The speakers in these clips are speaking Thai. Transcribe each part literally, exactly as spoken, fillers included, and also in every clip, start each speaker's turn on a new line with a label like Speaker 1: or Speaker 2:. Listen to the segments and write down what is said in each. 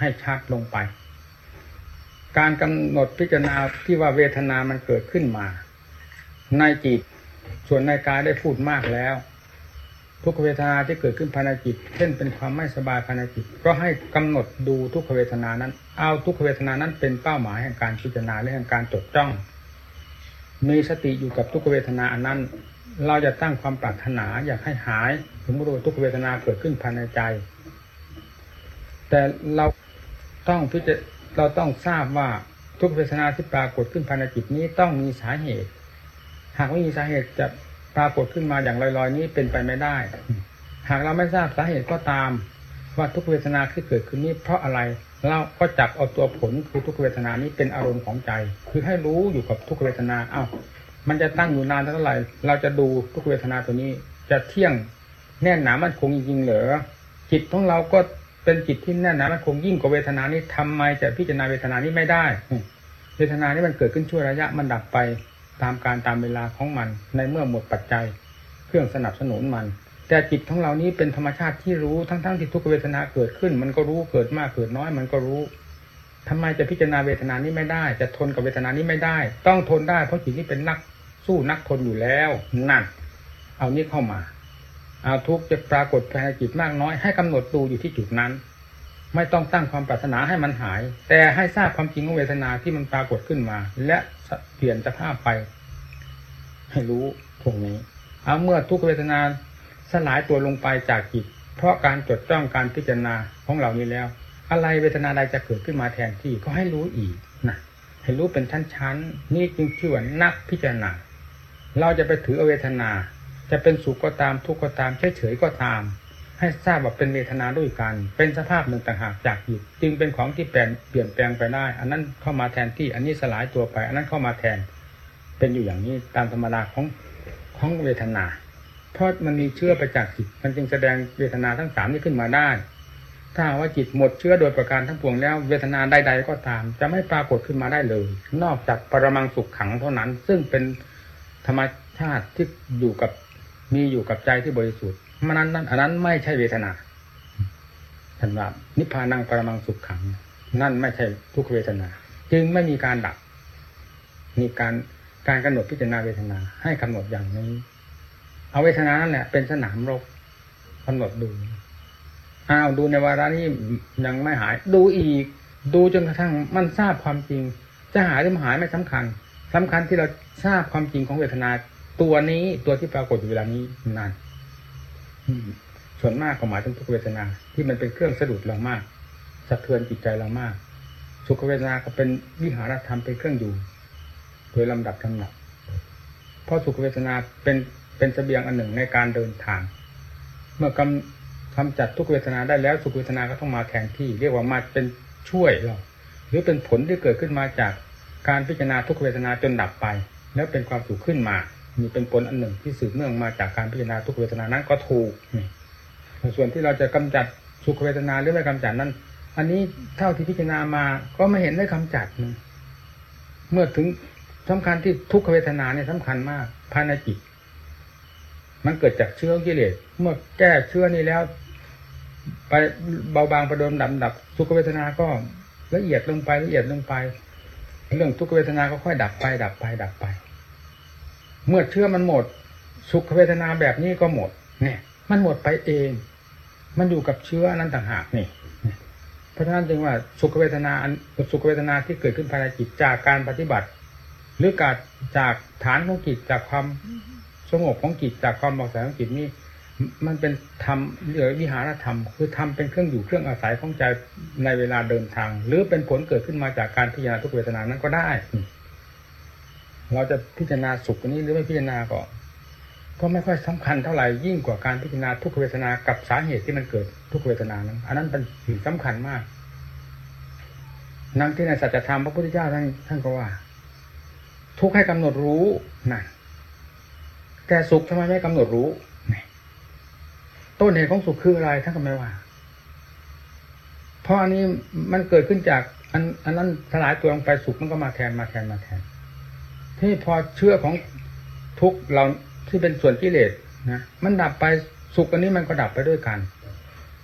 Speaker 1: ให้ชัดลงไปการกำหนดพิจารณาที่ว่าเวทนามันเกิดขึ้นมาในจิตส่วนในกายได้พูดมากแล้วทุกขเวทนาที่เกิดขึ้นภายในจิตเช่นเป็นความไม่สบายภายในจิตก็ให้กำหนดดูทุกขเวทนานั้นเอาทุกขเวทนานั้นเป็นเป้าหมายแห่งการพิจารณาและแห่งการจดจ้องมีสติอยู่กับทุกขเวทนาอันนั้นเราจะตั้งความปรารถนาอยากให้หายสมมติว่าทุกขเวทนาเกิดขึ้นภายในใจแต่เราต้องพิจารเราต้องทราบว่าทุกเวทนาที่ปรากฏขึ้นภายในจิตนี้ต้องมีสาเหตุหากไม่มีสาเหตุจะปรากฏขึ้นมาอย่างลอยๆนี้เป็นไปไม่ได้หากเราไม่ทราบสาเหตุก็ตามว่าทุกเวทนาที่เกิดขึ้นนี้เพราะอะไรเราก็จับเอาตัวผลคือทุกเวทนานี้เป็นอารมณ์ของใจคือให้รู้อยู่กับทุกเวทนาอ้าวมันจะตั้งอยู่นานเท่าไหร่เราจะดูทุกเวทนาตัวนี้จะเที่ยงแน่นหนามั่นคงจริงๆเหรอจิตของเราก็เป็นจิตที่แน่นหนามันคงยิ่งกว่าเวทนานี้ทำไมจะพิจารณาเวทนานี้ไม่ได้เวทนานี้มันเกิดขึ้นชั่วระยะมันดับไปตามการตามเวลาของมันในเมื่อหมดปัจจัยเครื่องสนับสนุนมันแต่จิตของเรานี้เป็นธรรมชาติที่รู้ทั้งๆที่ทุกเวทนาเกิดขึ้นมันก็รู้เกิดมากเกิดน้อยมันก็รู้ทำไมจะพิจารณาเวทนานี้ไม่ได้จะทนกับเวทนานี้ไม่ได้ต้องทนได้เพราะจิตนี้เป็นนักสู้นักทนอยู่แล้วนั่นเอานี้เข้ามาเอาทุกข์จะปรากฏภายในจิตมากน้อยให้กำหนดดูอยู่ที่จุดนั้นไม่ต้องตั้งความปรารถนาให้มันหายแต่ให้ทราบความจริงของเวทนาที่มันปรากฏขึ้นมาและเปลี่ยนสภาพไปให้รู้ตรงนี้เอาเมื่อทุกเวทนาสลายตัวลงไปจากจิตเพราะการจดจ้องการพิจารณาของเรานี้แล้วอะไรเวทนาใดจะเกิดขึ้นมาแทนที่ก็ให้รู้อีกนะให้รู้เป็นชั้นๆนี่จึงชื่อว่านักพิจารณาเราจะไปถือเอาเวทนาจะเป็นสุขก็ตามทุกข์ก็ตามเฉยๆก็ตามให้ทราบว่าเป็นเวทนาด้วยกันเป็นสภาพหนึ่งต่างหากจากจิตจึงเป็นของที่เปลี่ยนเปลี่ยนแปลงไปได้อันนั้นเข้ามาแทนที่อันนี้สลายตัวไปอันนั้นเข้ามาแทนเป็นอยู่อย่างนี้ตามธรรมดาของของเวทนาเพราะมันมีเชื้อไปจากจิตมันจึงแสดงเวทนาทั้งสามนี้ขึ้นมาได้ถ้าว่าจิตหมดเชื้อโดยประการทั้งปวงแล้วเวทนาใดๆก็ตามจะไม่ปรากฏขึ้นมาได้เลยนอกจากปรมังสุขขังเท่านั้นซึ่งเป็นธรรมชาติที่อยู่กับมีอยู่กับใจที่บริสุทธิ์มันนั้นนั้นอันนั้นไม่ใช่เวทนาท่านว่านิพพานังปรมังสุขขังนั่นไม่ใช่ทุกขเวทนาจึงไม่มีการดับมีการการกำหนดพิจารณาเวทนาให้กำหนดอย่างนี้เอาเวทนานั่นแหละเป็นสนามรบกำหนดดูอ้าวดูในวาระนี้ยังไม่หายดูอีกดูจนกระทั่งมันทราบความจริงจะหายหรือไม่หายไม่สำคัญสำคัญที่เราทราบความจริงของเวทนาตัวนี้ตัวที่ปรากฏอยู่เวลานี้นั่นส่วนมากก็หมายถึงทุกเวทนาที่มันเป็นเครื่องสะดุดเรามากสะเทือนจิตใจเรามากสุขเวทนาก็เป็นวิหารธรรมเป็นเครื่องอยู่โดยลำดับลำดับเพราะสุขเวทนาเป็นเป็นเสบียงอันหนึ่งในการเดินทางเมื่อกำกำจัดทุกเวทนาได้แล้วสุขเวทนาก็ต้องมาแทนที่เรียกว่ามาเป็นช่วยเราหรือเป็นผลที่เกิดขึ้นมาจากการพิจารณาทุกเวทนาจนดับไปแล้วเป็นความสุขขึ้นมามีเป็นผลอันหนึ่งที่สืบเนื่องมาจากการพิจารณาทุกเวทนานั้นก็ถูกส่วนที่เราจะกำจัดสุขเวทนาหรือไม่กำจัดนั้นอันนี้เท่าที่พิจารณามาก็ไม่เห็นได้กำจัดเมื่อถึงสำคัญที่ทุกขเวทนาเนี่ยสำคัญมากภายในจิตมันเกิดจากเชื้อกิเลสเมื่อแก้เชื้อนี้แล้วไปเบาบางประดมดับดับสุขเวทนาก็ละเอียดลงไปละเอียดลงไปเรื่องทุกขเวทนาก็ค่อยดับไปดับไปดับไปเมื่อเชื้อมันหมดสุขเวทนาแบบนี้ก็หมดเนี่ยมันหมดไปเองมันอยู่กับเชื้อนั้นต่างหากนี่เพราะฉะนั้นจึงว่าสุขเวทนาสุขเวทนาที่เกิดขึ้นภายในจิตจากการปฏิบัติหรือการจากฐานของจิตจากความสงบของจิตจากความเบาใสของจิตนี่มันเป็นธรรมหรือวิหารธรรมคือธรรมเป็นเครื่องอยู่เครื่องอาศัยของใจในเวลาเดินทางหรือเป็นผลเกิดขึ้นมาจากการพิจารณาทุกเวทนานั้นก็ได้เราจะพิจารณาสุขนี้หรือไม่พิจารณาก็ก็ไม่ค่อยสำคัญเท่าไหร่ยิ่งกว่าการพิจารณาทุกเวทนากับสาเหตุที่มันเกิดทุกเวทนานั้นอันนั้นเป็นสิ่งสำคัญมากนั่งที่ในสัจธรรมพระพุทธเจ้าท่านท่านก็ว่าทุกให้กำหนดรู้นั่นแต่สุขทำไมไม่กำหนดรู้ต้นเหตุของสุขคืออะไรท่านก็ไม่ว่าเพราะอันนี้มันเกิดขึ้นจากอันอันนั้นสลายตัวลงไปสุขมันก็มาแทนมาแทนมาแทนที่พอเชื่อของทุกเราที่เป็นส่วนกิเลสนะมันดับไปสุขอันนี้มันก็ดับไปด้วยกัน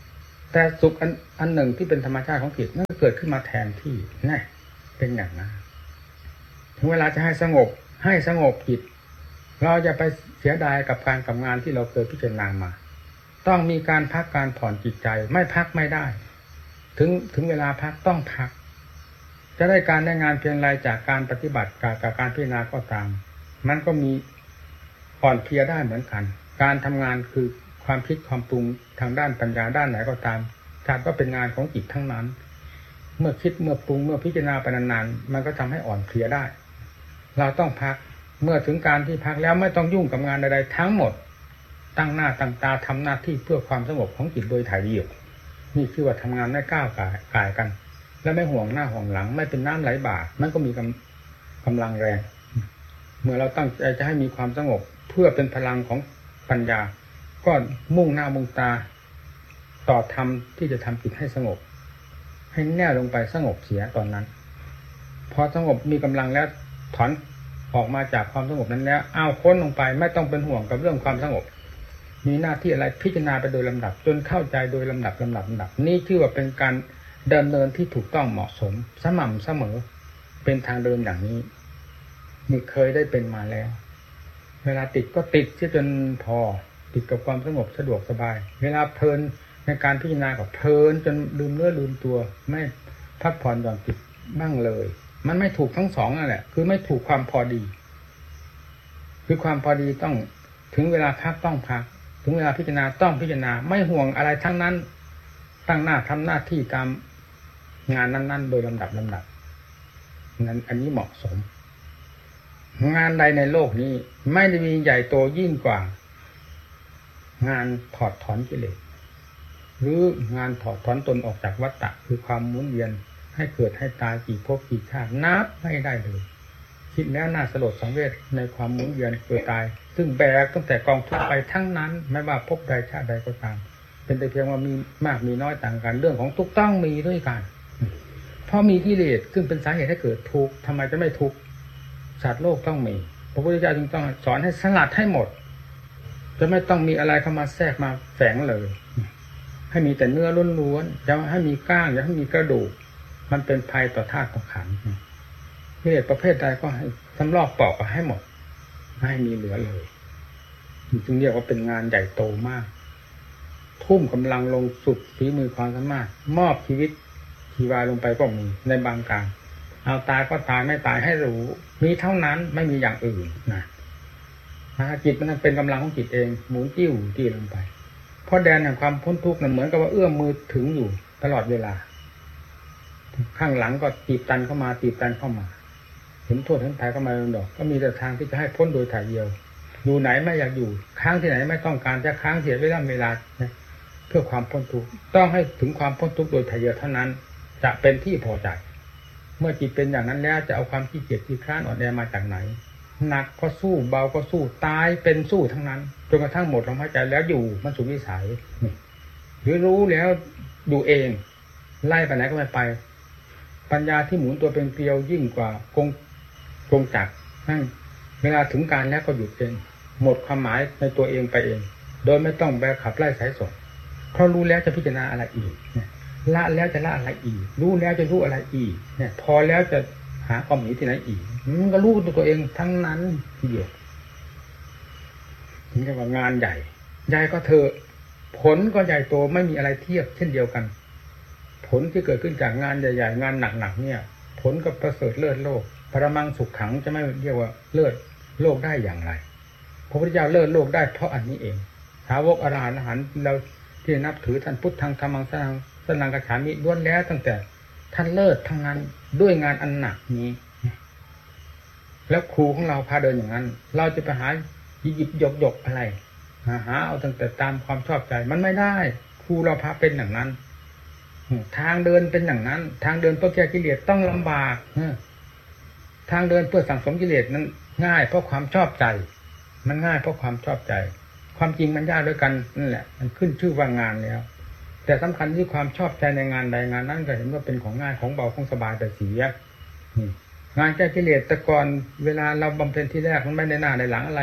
Speaker 1: แต่สุขอันอันหนึ่งที่เป็นธรรมชาติของจิตนั่นก็เกิดขึ้นมาแทนที่นี่เป็นอย่างนั้นถึงเวลาจะให้สงบให้สงบจิตเราจะไปเสียดายกับการกับงานที่เราเคยพิจารณามาต้องมีการพักการผ่อนจิตใจไม่พักไม่ได้ถึงถึงเวลาพักต้องพักจะได้การได้งานเพียงไรจากการปฏิบัติกับกับการพิจารณาก็ตามมันก็มีอ่อนเพลียได้เหมือนกันการทำงานคือความคิดความปรุงทางด้านปัญญาด้านไหนก็ตามถ้าก็เป็นงานของจิตทั้งนั้นเมื่อคิดเมื่อปรุงเมื่อพิจารณาไปนานๆมันก็ทำให้อ่อนเพลียได้เราต้องพักเมื่อถึงการที่พักแล้วไม่ต้องยุ่งกับงานใดๆทั้งหมดตั้งหน้าตั้งตาทำหน้าที่เพื่อความสงบของจิตโดยถ่ายเดียวนี่คือว่าทำงานไม่ก้าวก่ายกันและไม่ห่วงหน้าห่วงหลังไม่เป็นน้ำไหลบ่ามันก็มีกำกำลังแรงเมื่อเราตั้งใจจะให้มีความสงบเพื่อเป็นพลังของปัญญาก็มุ่งหน้ามุ่งตาต่อธรรมที่จะทำจิตให้สงบให้แน่ลงไปสงบเสียตอนนั้นพอสงบมีกำลังแล้วถอนออกมาจากความสงบนั้นแล้วอ้าวค้นลงไปไม่ต้องเป็นห่วงกับเรื่องความสงบมีหน้าที่อะไรพิจารณาไปโดยลำดับจนเข้าใจโดยลำดับลำดับลำดับนี่ชื่อว่าเป็นการดำเนินที่ถูกต้องเหมาะสมสม่ำเสมอเป็นทางเดินอย่างนี้นี่เคยได้เป็นมาแล้วเวลาติดก็ติดที่จนพอติดกับความสงบสะดวกสบายเวลาเพลินในการพิจารณากับเพลินจนลืมเนื้อลืมตัวไม่พักผ่อนหย่อนจิตบ้างเลยมันไม่ถูกทั้งสองนั่นแหละคือไม่ถูกความพอดีคือความพอดีต้องถึงเวลาพักต้องพักถึงเวลาพิจารณาต้องพิจารณาไม่ห่วงอะไรทั้งนั้นตั้งหน้าทำหน้าที่ตามงานนั้นๆโดยลำดับลำดับนั้นอันนี้เหมาะสมงานใดในโลกนี้ไม่ได้มีใหญ่โตยิ่งกว่างานถอดถอนกิเลสหรืองานถอดถอนตนออกจากวัฏฏะคือความหมุนเวียนให้เกิดให้ตายกี่ภพกี่ชาตินับไม่ได้เลยคิดแล้วน่าสลดสังเวชในความหมุนเวียนเกิดตายซึ่งแบกตั้งแต่กองทุกข์ไปทั้งนั้นไม่ว่าภพใดชาติใดก็ตามเป็นแต่เพียงว่ามีมากมีน้อยต่างกันเรื่องของทุกข์ต้องมีด้วยกันเพราะมีกิเลสซึ่งเป็นสาเหตุให้เกิดทุกข์ทำไมจะไม่ทุกข์สัตว์โลกต้องมีพระพุทธเจ้าจึงต้องสอนให้สลัดให้หมดจะไม่ต้องมีอะไรเข้ามาแทรกมาแฝงเลยให้มีแต่เนื้อล้วนๆอย่าให้มีก้างอย่าให้มีกระดูกมันเป็นภัยต่อธาตุต่อขันธ์กิเลสประเภทใดก็ให้สำลอกปอกให้หมดไม่ให้มีเหลือเลยจึงเรียกว่าเป็นงานใหญ่โตมากทุ่มกำลังลงสุดฝีมือความสามารถมอบชีวิตชีวาลงไปก็มีในบางการเอาตายก็ตายไม่ตายให้รู้มีเท่านั้นไม่มีอย่างอื่นนะจิตมันเป็นกำลังของจิตเองหมุนติ้วติ้วลงไปเพราะแดนแห่งความพ้นทุกข์นั้นเหมือนกับว่าเอื้อมมือถึงอยู่ตลอดเวลาข้างหลังก็ตีบตันเข้ามาตีบตันเข้ามาเห็นโทษเห็นภัยเข้ามาดอกก็มีแต่ทางที่จะให้พ้นโดยถ่ายเดียวอยู่ไหนไม่อยากอยู่ค้างที่ไหนไม่ต้องการจะค้างเสียเวลาเวลาเพื่อความพ้นทุกข์ต้องให้ถึงความพ้นทุกข์โดยถ่ายเดียวเท่านั้นจะเป็นที่พอใจเมื่อจิตเป็นอย่างนั้นแล้วจะเอาความขี้เกียจขี้คร้านอ่อนแอมาจากไหนหนักก็สู้เบาก็สู้ตายเป็นสู้ทั้งนั้นจนกระทั่งหมดลมหายใจแล้วอยู่มันสุดวิสัยหรือรู้แล้วดูเองไล่ไปไหนก็ไม่ไปปัญญาที่หมุนตัวเป็นเกลียวยิ่งกว่ากงกงจักรนั่นเวลาถึงการแล้วก็หยุดเองหมดความหมายในตัวเองไปเองโดยไม่ต้องแบกขับไล่สายส่งเพราะรู้แล้วจะพิจารณาอะไรอีกละแล้วจะละอะไรอีกรู้แล้วจะรู้อะไรอีกเนี่ยพอแล้วจะหาความหนีที่ไหนอีกมันก็รู้ตัวเองทั้งนั้นทีเดียวนี่เรียกว่างานใหญ่ใหญ่ก็เถอะผลก็ใหญ่โตไม่มีอะไรเทียบเช่นเดียวกันผลที่เกิดขึ้นจากงานใหญ่ๆงานหนักๆเนี่ยผลก็ประเสริฐเลิศโลกปรมังสุขขังจะไม่เรียกว่าเลิศโลกได้อย่างไรพระพุทธเจ้าเลิศโลกได้เพราะอันนี้เองสาวกอรหันต์อรหันต์เราที่นับถือท่านพุทธังธรรมังสังฆังสนังกัจฉามิล้วนแล้วตั้งแต่ท่านเลิศทั้งนั้นด้วยงานอันหนักนี้แล้วครูของเราพาเดินอย่างนั้นเราจะไปหาหยิบยกยกอะไรหาเอาตั้งแต่ตามความชอบใจมันไม่ได้ครูเราพาเป็นอย่างนั้นทางเดินเป็นอย่างนั้นทางเดินเพื่อแก้กิเลสต้องลำบากทางเดินเพื่อสั่งสมกิเลสนั้นง่ายเพราะความชอบใจมันง่ายเพราะความชอบใจความจริงมันยากด้วยกันนั่นแหละมันขึ้นชื่อว่างานแล้วแต่สำคัญที่ความชอบใจในงานใดงานนั้นก็เห็นว่าเป็นของง่ายของเบาของสบายแต่เสียงานแก้กิเลสแต่ก่อนเวลาเราบำเพ็ญที่แรกมันไม่ได้หน้าในหลังอะไรก็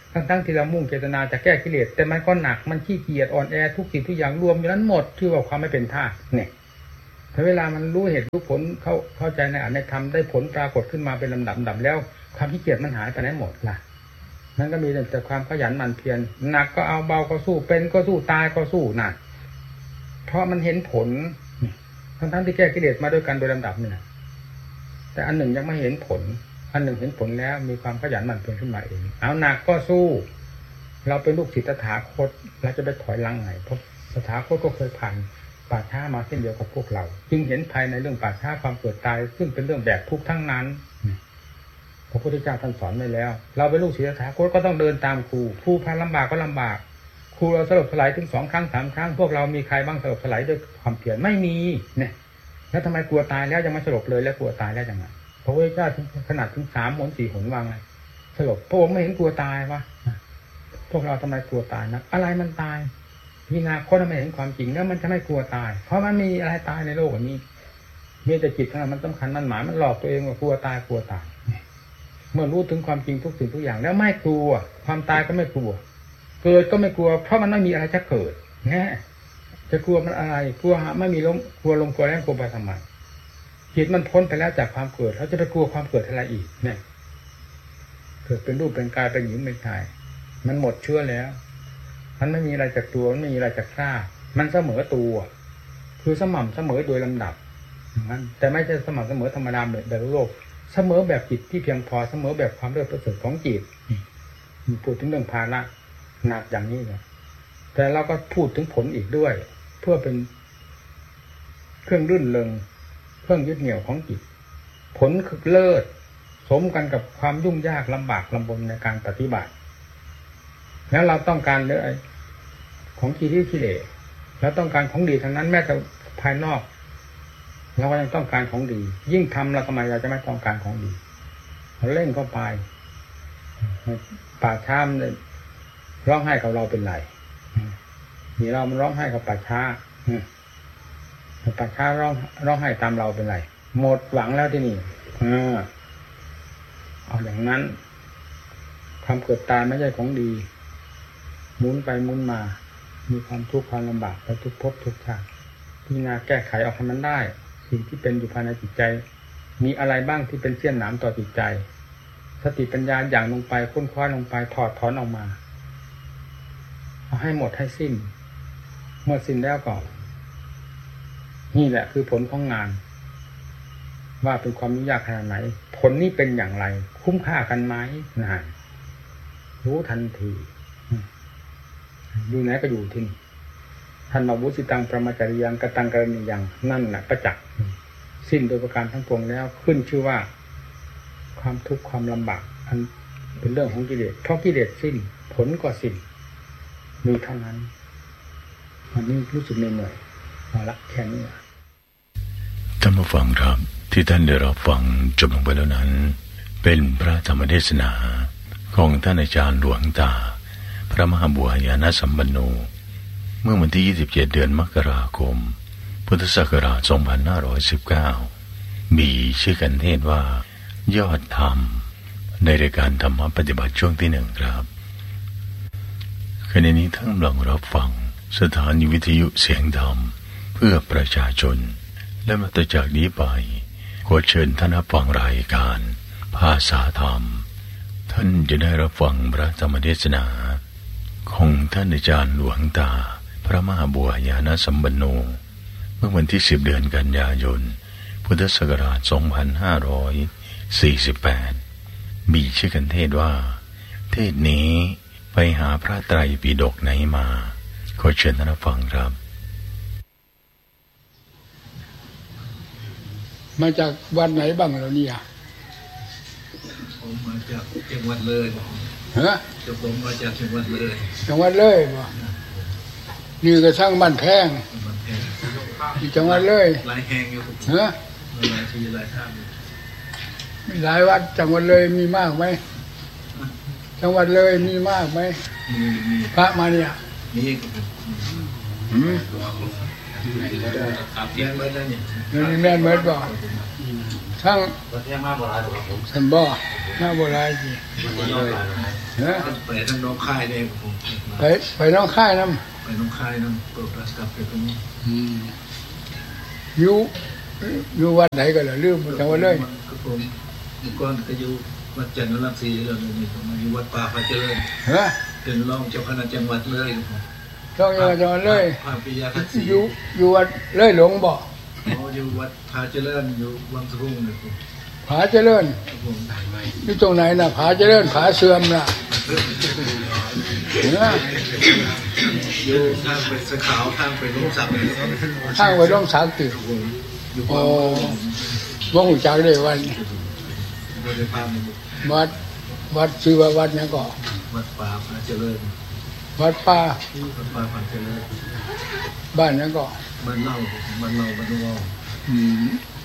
Speaker 1: ทั้งๆที่เรามุ่งเจตนาจะแก้กิเลสแต่มันก็หนักมันขี้เกียจอ่อนแอทุกสิ่งทุกอย่างรวมอยู่นั้นหมดชื่อว่าความไม่เป็นธาตุเนี่ยถ้าเวลามันรู้เหตุรู้ผลเข้าเข้าใจในอัตในธรรมได้ผลปรากฏขึ้นมาเป็นลำดับดับแล้วความขี้เกียจมันหายไปไหนหมดล่ะนั่นก็มีแต่ความขยันหมั่นเพียรหนักก็เอาเบาก็สู้เป็นก็สู้ตายก็สู้นั่นเพราะมันเห็นผลทั้งๆที่แก้กิเลสมาด้วยกันโดยลำดับนี่นะแต่อันหนึ่งยังไม่เห็นผลอันหนึ่งเห็นผลแล้วมีความขยันหมั่นเพียรขึ้นมาเองเอาหนักก็สู้เราเป็นลูกศิษย์ตถาคตเราจะไปถอยหลังไงเพราะตถาคตก็เคยผ่านป่าช้ามาเช่นเดียวกับพวกเราจึงเห็นภายในเรื่องป่าช้าความเกิดตายซึ่งเป็นเรื่องแบบทุกข์ทั้งนั้นพระพุทธเจ้าท่านสอนไว้แล้วเราเป็นลูกศิษย์ตถาคตก็ต้องเดินตามครูครูพาลำบากก็ลำบากครูเราสลบสลายถึงสองครั้งสามครั้งพวกเรามีใครบ้างสลบสลายด้วยความเพียรไม่มีเนี่ยแล้วทำไมกลัวตายแล้วยังไม่สลบเลยแล้วกลัวตายแล้วยังไงพระพุทธเจ้าขนาดถึงสามหนสี่หนว่าไงสลบพระองค์ไม่เห็นกลัวตายวะพวกเราทำไมกลัวตายนะอะไรมันตายพิจารณาคนไม่เห็นความจริงแล้วมันจะไม่กลัวตายเพราะมันมีอะไรตายในโลกนี้มีแต่จิตของมันสำคัญมันหมายมันหลอกตัวเองว่ากลัวตายกลัวตายเมื่อรู้ถึงความจริงทุกสิ่งทุกอย่างแล้วไม่กลัวความตายก็ไม่กลัวเกิดก็ไม่กลัวเพราะมันไม่มีอะไรจะเกิดแน่จะกลัวมันอะไรกลัวไม่มีลมกลัวลมกลัวแรงกลัวไปทำไมจิตมันพ้นไปแล้วจากความเกิดเขาจะไปกลัวความเกิดอะไรอีกเนี่ยเกิดเป็นรูปเป็นกายเป็นหญิงเป็นชายมันหมดเชื้อแล้วมันไม่มีอะไรจากตัวมันไม่มีอะไรจากข้ามันเสมอตัวคือสม่ำเสมอโดยลำดับนั้นแต่ไม่ใช่สม่ำเสมอธรรมดาแบบโลกเสมอแบบจิตที่เพียงพอเสมอแบบความเลิศประเสริฐของจิตพูดถึงเรื่องภาระหนักอย่างนี้เลยแต่เราก็พูดถึงผลอีกด้วยเพื่อเป็นเครื่องรื่นเริงเครื่องยึดเหนี่ยวของจิตผลคือเลิศสมกันกับความยุ่งยากลำบากลำบนในการปฏิบัติแล้วเราต้องการเรื่องของกิเลสกิเลสแล้วต้องการของดีทั้งนั้นแม้แต่ภายนอกเราก็ยังต้องการของดียิ่งทำเราทำไมเราจะไม่ต้องการของดีเราเล่นเข้าไปป่าช้ามันร้องไห้กับเราเป็นไรนี่เรามันร้องไห้กับป่าช้าป่าช้าร้องร้องไห้ตามเราเป็นไรหมดหวังแล้วที่นี่เอาอย่างนั้นความเกิดตายไม่ใช่ของดีหมุนไปหมุนมามีความทุกข์ความลำบากไปทุกภพทุกชาติพิจารณาแก้ไขออกให้มันได้สิ่งที่เป็นอยู่ภายในจิตใจมีอะไรบ้างที่เป็นเสี้ยนหนามต่อจิตใจสติปัญญาอย่างลงไปค้นคว้าลงไปถอดถอนออกมาเอาให้หมดให้สิ้นเมื่อสิ้นแล้วก็นี่แหละคือผลของงานว่าเป็นความยุ่งยากขนาดไหนผลนี้เป็นอย่างไรคุ้มค่ากันไหมนะรู้ทันทีอยู่ไหนก็อยู่ที่นี่ท่านมาวุสิตังประมาจาริยังกตังกรณียังนั่นแหละประจักษ์สิ้นโดยประการทั้งปวงแล้วขึ้นชื่อว่าความทุกข์ความลำบากอันเป็นเรื่องของกิเลสเพราะกิเลสสิ้นผลก็สิ้นมีเท่านั้นวันนี้รู้สึกเหนื่อยเอาละแค่นี้
Speaker 2: ท่านผู้ฟังครับที่ท่านได้รับฟังจบลงไปแล้วนั้นเป็นพระธรรมเทศนาของท่านอาจารย์หลวงตาพระมหาบัวญาณสัมปันโนเมื่อวันที่ยี่สิบเจ็ดเดือนมกราคมพุทธศักราชสองพันห้าร้อยสิบเก้ามีชื่อกันเทศว่ายอดธรรมในรายการธรรมปฏิบัติช่วงที่หนึ่งครับขณะนี้ท่านกำลังรับฟังสถานีวิทยุเสียงธรรมเพื่อประชาชนและมาต่อจากนี้ไปขอเชิญท่านรับฟังรายการภาษาธรรมท่านจะได้รับฟังพระธรรมเทศนาของท่านอาจารย์หลวงตาพระมหาบัวญาณสัมปันโนเมื่อวันที่สิบเดือนกันยายนพุทธศักราชสองพันห้าร้อยสี่สิบแปดมีชื่อกันเทศว่าเทศนี้ไปหาพระไตรปิฎกไหนมาขอเชิญท่านรับฟังครับ
Speaker 3: มาจากวันไหนบ้างเราเนี่ย
Speaker 4: ผมมาจากจังหวัดเลย
Speaker 3: ฮะ
Speaker 4: จะผมมาจากจังหวัดเลย
Speaker 3: จังหวัดเลยบ่นี่ก็ช่างบ้านแพงที่จังหวัดเลย
Speaker 4: หลายแห่งอยู่
Speaker 3: ฮะ
Speaker 4: หลายที่หลายท่าน
Speaker 3: มีหลายวัดจังหวัดเลยมีมากไหมจังหวัดเลยมีมากไหม
Speaker 4: มีมี
Speaker 3: พระมาเนี่ย
Speaker 4: มี
Speaker 3: อืม
Speaker 4: ขับเทียนเมื่อนั้นเนี่ย
Speaker 3: นี่แม่นเมื่อบ่ทั้ง
Speaker 4: เทียนมาโบราณครับผม
Speaker 3: สันบ่หน้าโบราณสิเฮ้ย
Speaker 4: ไปทางน้องค่ายเลยผม
Speaker 3: ไปไปน้องค่ายน้ำ
Speaker 4: ไปน้องค่ายน้ำเปิดรัสกับไปตรงนี้
Speaker 3: อยู่อยู่วัดไหนก็เลยลืมจังหวัดเลย
Speaker 4: ก็ผมเมื่อก่อนก็อยู่วัดจันทร์รังสีเรื่องนี้ผมมาอยู่วัดป่าพระเจริญ
Speaker 3: ฮะ
Speaker 4: เป็นรองเจ้าคณะจังหวัดเลยครับผม
Speaker 3: ต้องอยู่จังหวัดเลย
Speaker 4: พาปิยาทัศน์
Speaker 3: อยู่อยู่วัดเลยหลวงบ่
Speaker 4: อยู่วัดพระเจริญอยู่วังสะพุงเลยผม
Speaker 3: ผาเจริญ
Speaker 4: ครับผม
Speaker 3: อยู่ตรงไหนน่ะผาเจริญผาเสื่อมน่ะนะ
Speaker 4: อยู่ทางไปสะขาวทางไปลงสักเลยครับ
Speaker 3: ทางไปร่องสางติ
Speaker 4: ผมอยู่
Speaker 3: โอ้
Speaker 4: ป่า
Speaker 3: บ่ฮู้จักเลยวัน
Speaker 4: บริพามี
Speaker 3: วัดวัดชื่อว่าวัดหยังก็
Speaker 4: วัดป่าพระเจริญ
Speaker 3: วัดป่า
Speaker 4: วัดป่าพระเจริญ
Speaker 3: บ้านหยังก็
Speaker 4: บ้านเล่าบ้านเล่าบ้านนุ่ง
Speaker 3: อืม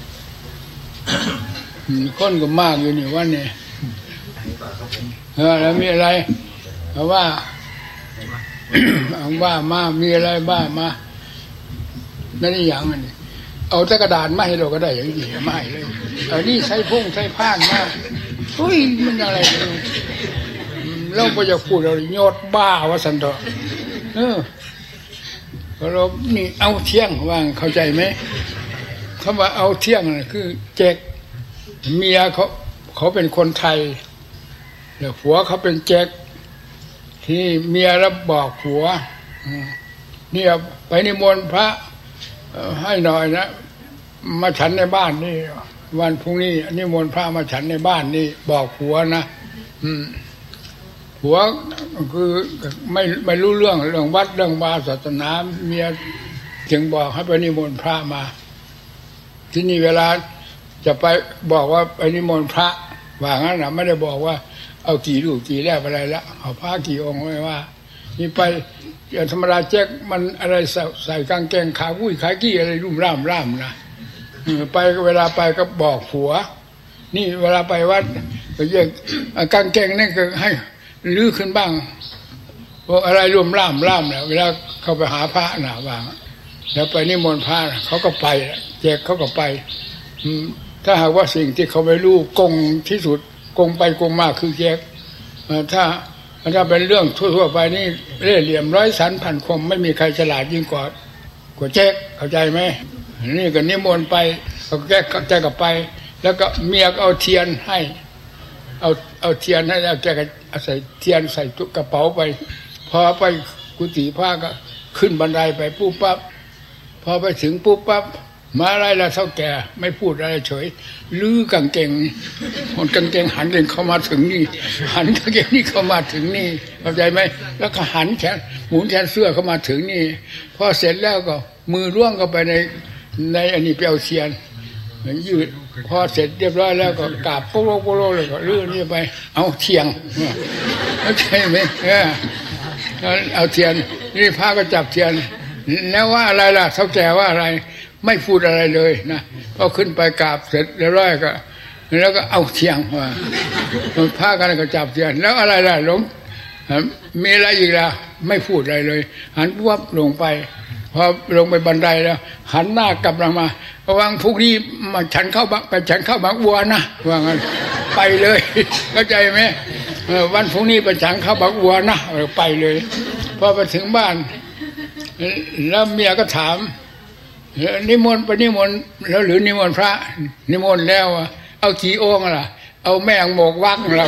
Speaker 3: อืมคนก็มากอยู่นี่วันนี้เออแล้วมีอะไรเพราะว่า เอาว่ามามีอะไรบ้างมานั่นนี่อย่างอันนี้เอาแต่กระดาษมาให้เราก็ได้อย่างนี้มาให้เลยเอานี่ใช้พุ่งใช้ผ้านมาเฮ้ยมันอะไรเนี่ยเราไม่อยากพูดเราโยดบ้าว่าสันตอเออเรานี่เอาเที่ยงว่างเข้าใจไหมคำว่าเอาเที่ยงน่ะคือเจ๊กเมียเขาเขาเป็นคนไทยแล้วผัวเขาเป็นเจ๊กที่เมียรับบอกผัวเนี่ยไปนิมนต์พระให้หน่อยนะมาฉันในบ้านนี่วันพรุ่งนี้นิมนต์พระมาฉันในบ้านนี่บอกผัวนะอืมผัวคือไม่ไม่รู้เรื่องเรื่องวัดเรื่องวาศาสนาเมียจึงบอกให้ไปนิมนต์พระมาที่นี่เวลาจะไปบอกว่าไปนิมนต์พระว่างั้นนะไม่ได้บอกว่าเอากี่ลูกกี่แลบอะไรละเอาพระกี่องค์ไม่ว่านี่ไปธรรมดาแจ๊กมันอะไรใส่ใส่กางเกงขาวุ้ยขากี้อะไรรุ่มร่ามร่ามนะไปเวลาไปก็บอกผัวนี่เวลาไปวัดก็แยกกางเกงนั่นก็ให้ลื้อขึ้นบ้างพวกอะไรรุ่มร่ามร่ามเนี่ยเวลาเข้าไปหาพระหนาว่างแล้วไปนิมนต์พระเขาก็ไปแจกเขาก็ไปถ้าหากว่าสิ่งที่เขาไม่รู้กงที่สุดกงไปกงมาคือแจกถ้าถ้าเป็นเรื่องทั่วๆไปนี่เล่ห์เหลี่ยมร้อยสันพันคมไม่มีใครฉลาดยิ่งกว่ากว่าแจกเข้าใจไหมนี่ก็นิมนต์ไปเขาแจกแจกกับไปแล้วก็เมียเอาเทียนให้เอาเอาเทียนให้แล้วแกก็ใส่เทียนใส่กระเป๋าไปพอไปกุฏิพระก็ขึ้นบันไดไปปุ๊บปั๊บพอไปถึงปุ๊บปั๊บมาอะไรล่ะเท่าแก่ไม่พูดอะไรเฉยลื้อกางเกงคนกางเกงหันเองเข้ามาถึงนี่หันกางเกงนี่เข้ามาถึงนี่เข้าใจไหมแล้วก็หันแขนหมุนแขนเสื้อเข้ามาถึงนี่พอเสร็จแล้วก็มือล่วงเข้าไปในในอันนี้เปียวเทียนยืดพอเสร็จเรียบร้อยแล้วก็กราบโป๊ะโป๊ะเลยก็ลื้อนี่ไปเอาเทียงเข้าใจไหมเออเอาเทียนนี่พระก็จับเทียนแล้วว่าอะไรล่ะเท่าแก่ว่าอะไรไม่พูดอะไรเลยนะพอขึ้นไปกราบเสร็จแล้วร้อยก็แล้วก็เอาเทียงมาพระกันก็จับเทียนแล้วอะไรล่ะหลวงมีอะไรอีกล่ะไม่พูดอะไรเลยหันวับลงไปพอลงไปบันไดแล้วหันหน้ากลับมาระวังพวกนี้มาฉันเข้าไปฉันเข้าบางบัวนะว่างั้นไปเลยเข้าใจไหมวันพรุ่งนี้ไปฉันเข้าบางบัวนะไปเลยพอไปถึงบ้านแล้วเมียก็ถามนิมนต์ไปนิมนต์แล้วหรือนิมนต์พระนิมนต์แล้วเอากี่องค์ล่ะเอาแม่งโมกวักเรา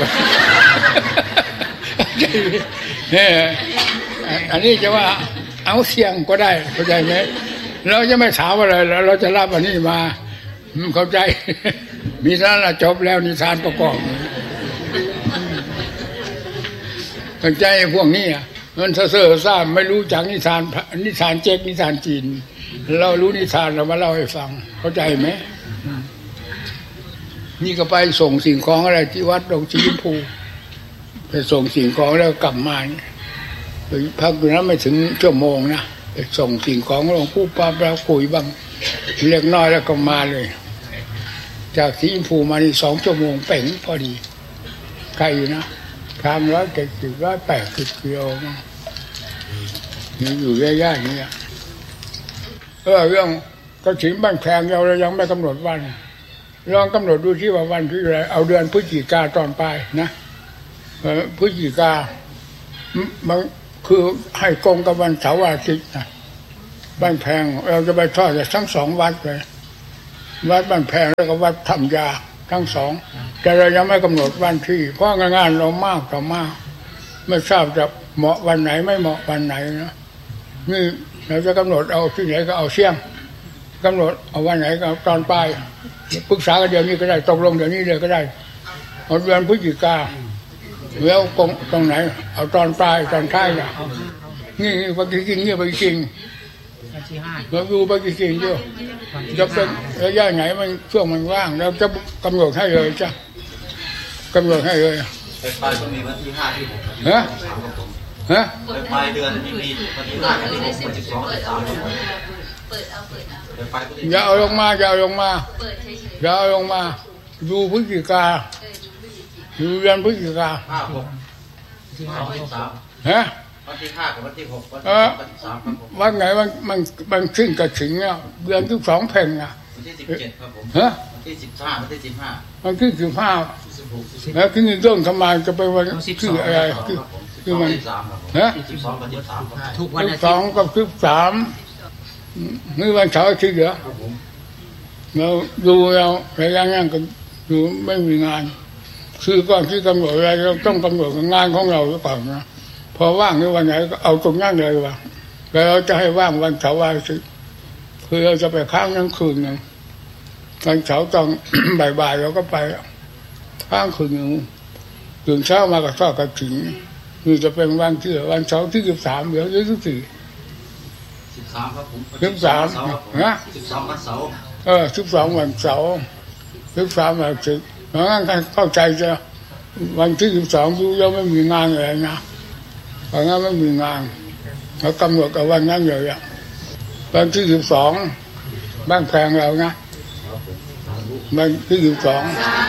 Speaker 3: เนี่ยอันนี้จะว่าเอาเสียงก็ได้เข้าใจไหมเราจะไม่ถามอะไรแล้วเราจะรับอันนี้มาเข้าใจมีท่านละจบแล้วนิทานประกอบเข้าใจพวกนี้มันเซ่อซ่าไม่รู้จักนิทานนิทานเจ๊กนิทานจีนเรารู้นิทานเรามาเล่าให้ฟังเข้าใจไหมนี่ก็ไปส่งสิ่งของอะไรที่วัดดงสีชมพูไปส่งสิ่งของแล้วกลับมาไปพักอยู่นั้นไม่ถึงชั่วโมงนะไปส่งสิ่งของหลวงปู่ป้าแล้วคุยบ้างเล็กน้อยแล้วก็มาเลยจากสีชมพูมานี่สองชั่วโมงเป่งพอดีไกลอยู่นะทางร้อยเจ็ดสิบร้อยแปดสิบกิโลนี่อยู่ย่าๆนี่เออเรื่องกฐินบ้านแพงเรายังไม่กำหนดวันลองกำหนดดูที่ว่าวันที่อะไรเอาเดือนพฤศจิกาตอนปลายนะพฤศจิกามันคือให้กงกับวันเสาร์อาทิตย์นะบ้านแพงเราจะไปทอดทั้งสองวัดเลยวัดบ้านแพงแล้วก็วัดธรรมยาทั้งสองแต่เรายังไม่กำหนดวันที่เพราะงานเรามากต่อมากไม่ทราบจะเหมาะวันไหนไม่เหมาะวันไหนนะนี่เราจะกำหนดเอาที่ไหนก็เอาเสี่ยงกำหนดเอาวันไหนก็ตอนปลายปรึกษากันเดี๋ยวนี้ก็ได้ตกลงเดี๋ยวนี้เลยก็ได้เอาเดือนพฤศจิกาแล้วกงตรงไหนเอาตอนปลายตอนท้ายนะนี่ไปกินนี่ไปกินเราดูไปกินเยอะจะเป็นระยะไหนมันช่วงมันว่างเราจะกำหนดให้เลยจ้ะกำหนดให้เลย
Speaker 5: ไปปลายก็มีวันที่ห้าที่หก
Speaker 3: ฮะฮะ
Speaker 5: ไปปลายเดือนมีมีวันที่ห้าที่หกวันที่สองที่สามเปิดเอาเปิดเอา
Speaker 3: อย่าเอาลงมาอย่าเอาลงมาอย่าเอาลงมาดูพฤศจิกาดูเดือนพฤศจิกา
Speaker 5: ห้าหกที่ห้าที่สาม
Speaker 3: ฮะ
Speaker 5: วันที่ห้ากับวันที่หกวันที่สามครับผม
Speaker 3: วันไหนมันมันมันขึ้นกระถิ่นเนี่ยเดือนที่สองเพ่งอ่ะ
Speaker 5: วันที่สิบเจ็ดครับผม
Speaker 3: ฮะ
Speaker 5: วันที่สิบห้าวันที่สิบห้า
Speaker 3: วันที่สิบห้าแล้วที่นี่ต้นทำไมจะเป็นวันที่อะไรคือคือมันฮะ
Speaker 5: สิบสองกับสิบสาม
Speaker 3: ทุกวันสิบสองกับสิบสามนี่วันเสาร์อาทิตย์เหรอเราดูเราระยะงานกันดูไม่มีงานคือก่อนที่กำหนดอะไรเราต้องกำหนดงานของเราก่อนนะพอว่างในวันไหนก็เอาตรงนั้นเลยว่าแล้วเราจะให้ว่างวันเสาร์อาทิตย์คือเราจะไปค้างทั้งคืนนึงวันเสาร์ตอนบ่ายๆเราก็ไปค้างคืนนึงตื่นเช้ามาก็ทอดกฐินคือจะเป็นวันที่วันเสาร์ที่สิบสามเดี๋ยวที่สิบสี่
Speaker 5: สิบสามครับผม
Speaker 3: สิบสามนะ
Speaker 5: สิบสามวันเสาร์
Speaker 3: เออสิบสองวันเสาร์สิบสามวันอาทิตย์เพราะงั้นเข้าใจจะวันที่สิบสองดูยังไม่มีงานอะไรนะเพราะงั้นไม่มีงานเขากำหนดกับวันนั้นเลยอ่ะวันที่สิบสองบ้านแพงเรานะวันที่สิบสอง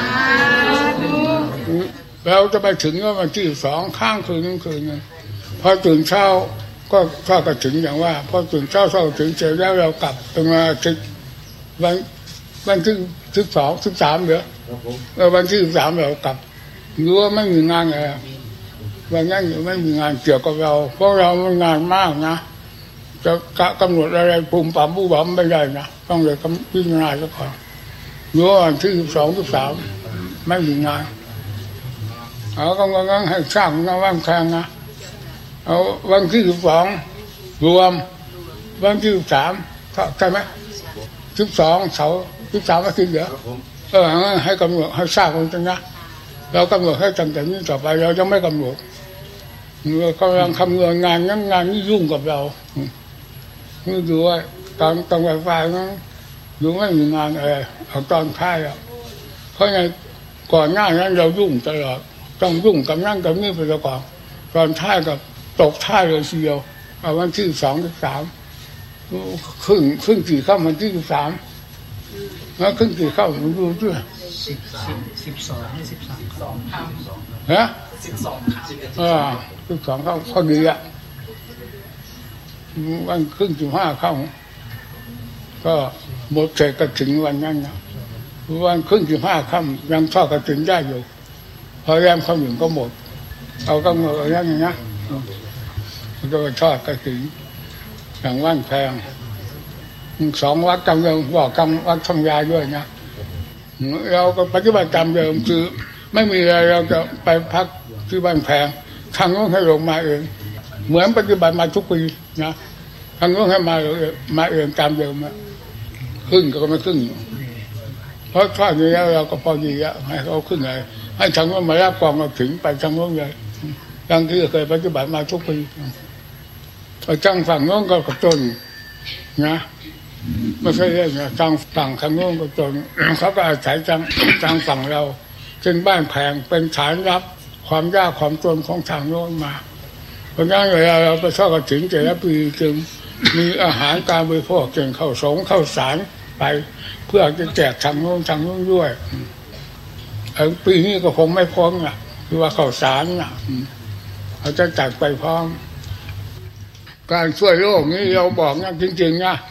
Speaker 3: เราจะไปถึงก็วันที่สิบสองข้างคืนนึงคืนนึงพอตื่นเช้าก็ทอดกฐินอย่างว่าพอตื่นเช้าทอดกฐินเสร็จแล้วเรากลับตรงมาถึงวันวันที่สิบสองสิบสามเดี๋ยวแล้ววันที่สิบสามเรากลับรู้ว่าไม่มีงานอะไรวันนั้นไม่มีงานเกี่ยวกับเราเพราะเรามันงานมากนะจะกำหนดอะไรปุ่มปั๊มผู้บัมไม่ได้นะต้องเลยพิจารณาซะก่อนรู้ว่าวันที่สิบสองสิบสามไม่มีงานเอากำลังให้สร้างงานว่างแข่งนะเอาวันที่สิบสองรวมวันที่สิบสามใช่ไหมสิบสองเสาร์สิบสามอาทิตย์เหรอเออให้กำหนดให้ทราบกันจังนะเรากำหนดให้ตั้งแต่นี้ต่อไปเราจะไม่กำหนดเรากำลังคำนวณงานงานนี่ยุ่งกับเรานี่ดูว่าตอนตอนไฟฟ้านั้นดูไม่มีงานอะไรเอาตอนท้ายอ่ะเพราะไงก่อนหน้านั้นเรายุ่งตลอดต้องยุ่งกับนั่งกับนี่ไปก่อนตอนท้ายกับตกท้ายเลยทีเดียวเอาวันที่สองที่สามขึ้นขึ้นกี่ข้ามวันที่สิบสามแล้วขึ้นกี่ข้ามมันดูด้วย
Speaker 4: สิบสิบสองสิบสามสองข้าม
Speaker 3: ฮะ
Speaker 4: สิบสองข้าม
Speaker 3: อ่าสิบสองข้ามข้อดีอ่ะวันขึ้นสิบห้าข้ามก็หมดเสร็จก็ถึงวันนั้นนะวันขึ้นสิบห้าข้ามยังทอดกฐินได้อยู่พอแรมข้ามหนึ่งก็หมดเอากำหนดอะไรอย่างนี้นะมันก็ทอดกฐินอย่างว่านแพงสองวัดจำเดิมบอกกำวัดทองยาด้วยนะเราก็ปฏิบัติตามเดิมคือไม่มีอะไรเราจะไปพักที่บ้านแพงทางโน้นให้ลงมาเองเหมือนปฏิบัติมาทุกปีนะทางโน้นให้มามาเองตามเดิมนะขึ้นก็ไม่ขึ้นเพราะถ้าอย่างนี้เราก็พอดีอะให้เขาขึ้นเลยให้ทางโน้นมารับกองเราถึงไปทางโน้นเลยดังที่เคยปฏิบัติมาทุกปีจังฝั่งโน้นก็กระตุ้นนะไม่ใช่เรื่องนะจังฝั่งทางโน้นก็จนเขาก็อาศัยจังจังฝั่งเราซึ่งบ้านแพงเป็นฐานรับความยากความจนของทางโน้นมาเพราะงั้นเวลาเราไปทอดกฐินแต่ละปีจึงมีอาหารการบริโภคเก่งข้าวสงข้าวสารไปเพื่อจะแจกทางโน้นทางโน้นด้วยปีนี้ก็คงไม่พร้อมนะคือว่าข้าวสารนะเขาจะจัดไปพร้อมการช่วยโลกนี้เราบอกนะจริงๆนะ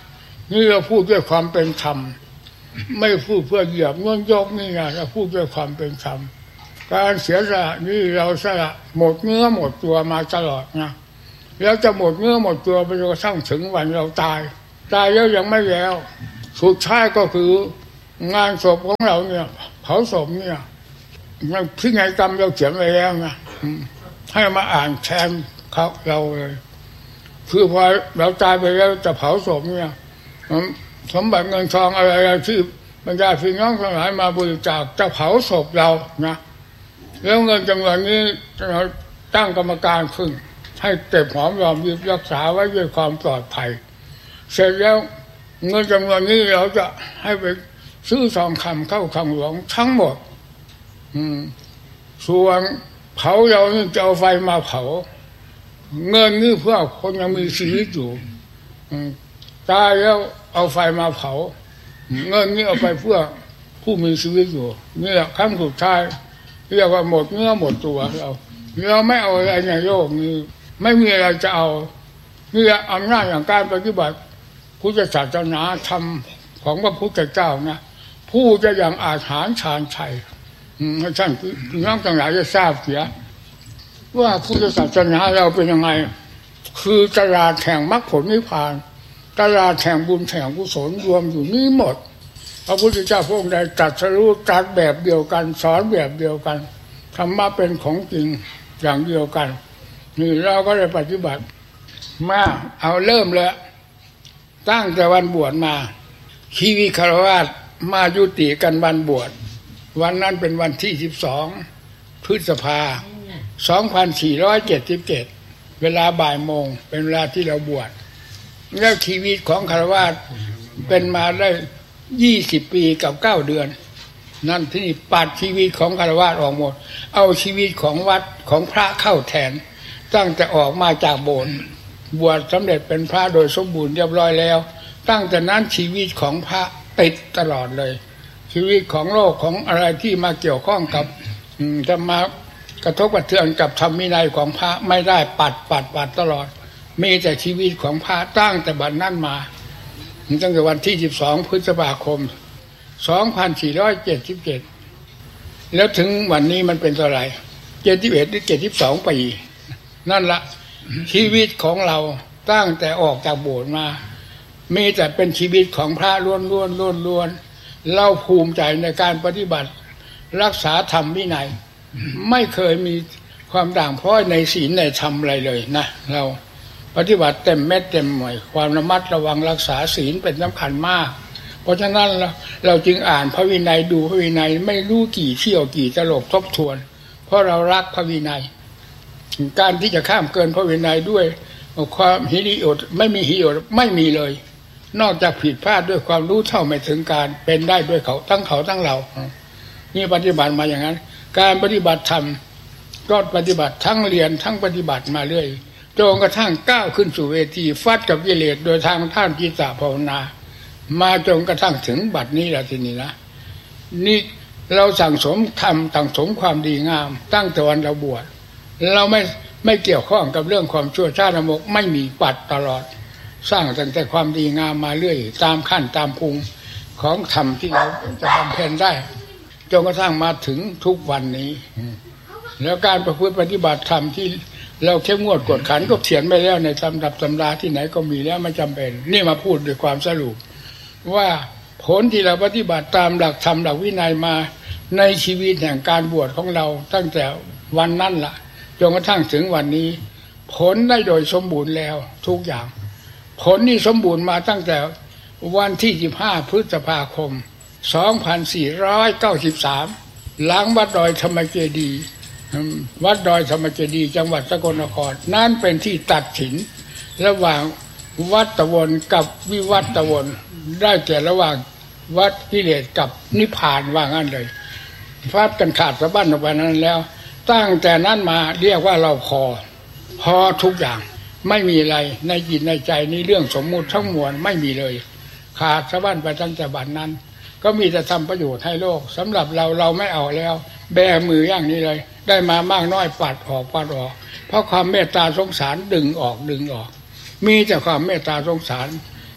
Speaker 3: นี่เราพูดด้วยความเป็นธรรมไม่พูดเพื่อเหยียบเงื่อนยกนี่ไงเราพูดด้วยความเป็นธรรมการเสียสละนี่เราสละหมดเนื้อหมดตัวมาตลอดนะแล้วจะหมดเนื้อหมดตัวไปจนกระทั่งถึงวันเราตายตายแล้วยังไม่แล้วสุดท้ายก็คืองานศพของเราเนี่ยเผาศพเนี่ยพินัยกรรมเราเขียนไว้แล้วนะให้มาอ่านแทนเขาเราเลยคือพอเราตายไปแล้วจะเผาศพเนี่ยสมบัติเงินทองอะไรที่บรรดาพี่น้องทั้งหลายมาบริจาคจะเผาศพเรานะแล้วเงินจำนวนนี้เราตั้งกรรมการขึ้นให้เก็บหอมรอมริบรักษาไว้ด้วยความปลอดภัยเสร็จแล้วเงินจำนวนนี้เราจะให้ไปซื้อทองคำเข้าคลังหลวงทั้งหมดอืมส่วนเผาเราจะเอาไฟมาเผาเงินนี่เพื่อคนยังมีชีวิตอยู่ตายแล้วเอาไฟมาเผาเงินนี่เอาไปเพื่อผู้มีชีวิตอยู่นี่แหละครั้งสุดท้ายเรียกว่าหมดเนื้อหมดตัวเราเราไม่เอาอะไรในโลกนี้ไม่มีอะไรจะเอานี่แหละอำนาจอย่างการปฏิบัติพุทธศาสนาธรรมของพระพุทธเจ้านะผู้จะอย่างอาถรรพ์ชาญชัยให้ท่านพี่น้องทั้งหลายจะทราบเสียว่าพุทธศาสนาเราเป็นยังไงคือตลาดแห่งมรรคผลนิพพานตลาดแห่งบุญแห่งกุศลรวมอยู่นี้หมดพระพุทธเจ้าพระองค์ใดตรัสรู้ตรัสแบบเดียวกันสอนแบบเดียวกันธรรมะเป็นของจริงอย่างเดียวกันนี่เราก็ได้ปฏิบัติมาเอาเริ่มแล้วตั้งแต่วันบวชมาชีวิตฆราวาสมายุติกันวันบวชวันนั้นเป็นวันที่สิบสองพฤษภาสองพันสี่ร้อยเจ็ดสิบเจ็ดเวลาบ่ายโมงเป็นเวลาที่เราบวชแล้วชีวิตของฆราวาสเป็นมาได้ยี่สิบปีกับเก้าเดือนนั่นที่นี่ปัดชีวิตของฆราวาสออกหมดเอาชีวิตของวัดของพระเข้าแทนตั้งแต่ออกมาจากโบสถ์บวชสำเร็จเป็นพระโดยสมบูรณ์เรียบร้อยแล้วตั้งแต่นั้นชีวิตของพระติดตลอดเลยชีวิตของโลกของอะไรที่มาเกี่ยวข้องกับจะมากระทบกระเทือนกับธรรมวินัยของพระไม่ได้ปัดปัดปัดตลอดมีแต่ชีวิตของพระตั้งแต่บัดนั้นมาตั้งแต่วันที่สิบสองพฤษภาคมสองพันสี่ร้อยเจ็ดสิบเจ็ดแล้วถึงวันนี้มันเป็นเท่าไหร่เจ็ดสิบเอ็ดหรือเจ็ดสิบสองปีนั่นละชีวิตของเราตั้งแต่ออกจากโบสถ์มามีแต่เป็นชีวิตของพระล้วนล้วนล้วนล้วนเราภูมิใจในการปฏิบัติรักษาธรรมวินัยไม่เคยมีความด่างพร้อยในศีลในธรรมอะไรเลยนะเราปฏิบัติเต็มเม็ดเต็มหน่วยความระมัดระวังรักษาศีลเป็นสำคัญมากเพราะฉะนั้นเราเราจึงอ่านพระวินัยดูพระวินัยไม่รู้กี่เที่ยวกี่ตลบทบทวนเพราะเรารักพระวินัยการที่จะข้ามเกินพระวินัยด้วยความหิริโอตไม่มีหิริโอตไม่มีเลยนอกจากผิดพลาดด้วยความรู้เท่าไม่ถึงการเป็นได้ด้วยเขาทั้งเขาทั้งเรานี่ปฏิบัติมาอย่างนั้นการปฏิบัติธรรมก็ปฏิบัติทั้งเรียนทั้งปฏิบัติมาเรื่อยจนกระทั่งก้าวขึ้นสู่เวทีฟัดกับกิเลสโดยทางท่านจิตตภาวนามาจนกระทั่งถึงบัดนี้แหละทีนี้นะนี่เราสั่งสมธรรมสั่งสมความดีงามตั้งแต่วันเราบวชเราไม่ไม่เกี่ยวข้องกับเรื่องความชั่วช้าละมกไม่มีปัดตลอดสร้างตั้งแต่ความดีงามมาเรื่อยตามขั้นตามภูมิของธรรมที่เราจะบำเพ็ญได้จนกระทั่งมาถึงทุกวันนี้แล้วการประพฤติปฏิบัติธรรมที่เราเข้มงวดกวดขันก็เขียนไปแล้วในตำรับตำราที่ไหนก็มีแล้วไม่จำเป็นนี่มาพูดด้วยความสรุปว่าผลที่เราปฏิบัติตามหลักธรรมหลักวินัยมาในชีวิตแห่งการบวชของเราตั้งแต่วันนั้นล่ะจนกระทั่งถึงวันนี้ผลได้โดยสมบูรณ์แล้วทุกอย่างผลนี่สมบูรณ์มาตั้งแต่วันที่สิบห้าพฤษภาคมสองพันสี่ร้อยเก้าสิบสามหลังวัดดอยธรรมเจดีย์วัดดอยธรรมเจดีย์จังหวัดสกลนครนั่นเป็นที่ตัดสินระหว่างวัดตะวนกับวิวัตตะวนได้แก่ระหว่างวัดกิเลสกับนิพพานว่างั้นเลยฟาดกันขาดสะบั้นออกไปนั้นแล้วตั้งแต่นั้นมาเรียกว่าเราพอพอทุกอย่างไม่มีอะไรในจิตในใจนี้เรื่องสมมุติทั้งมวลไม่มีเลยขาดสะบั้นไปตั้งแต่บัดนั้นก็มีแต่ทำประโยชน์ให้โลกสำหรับเราเราไม่เอาแล้วแบมืออย่างนี้เลยได้มามากน้อยปัดออกปัดออกเพราะความเมตตาสงสารดึงออกดึงออกมีแต่ความเมตตาสงสาร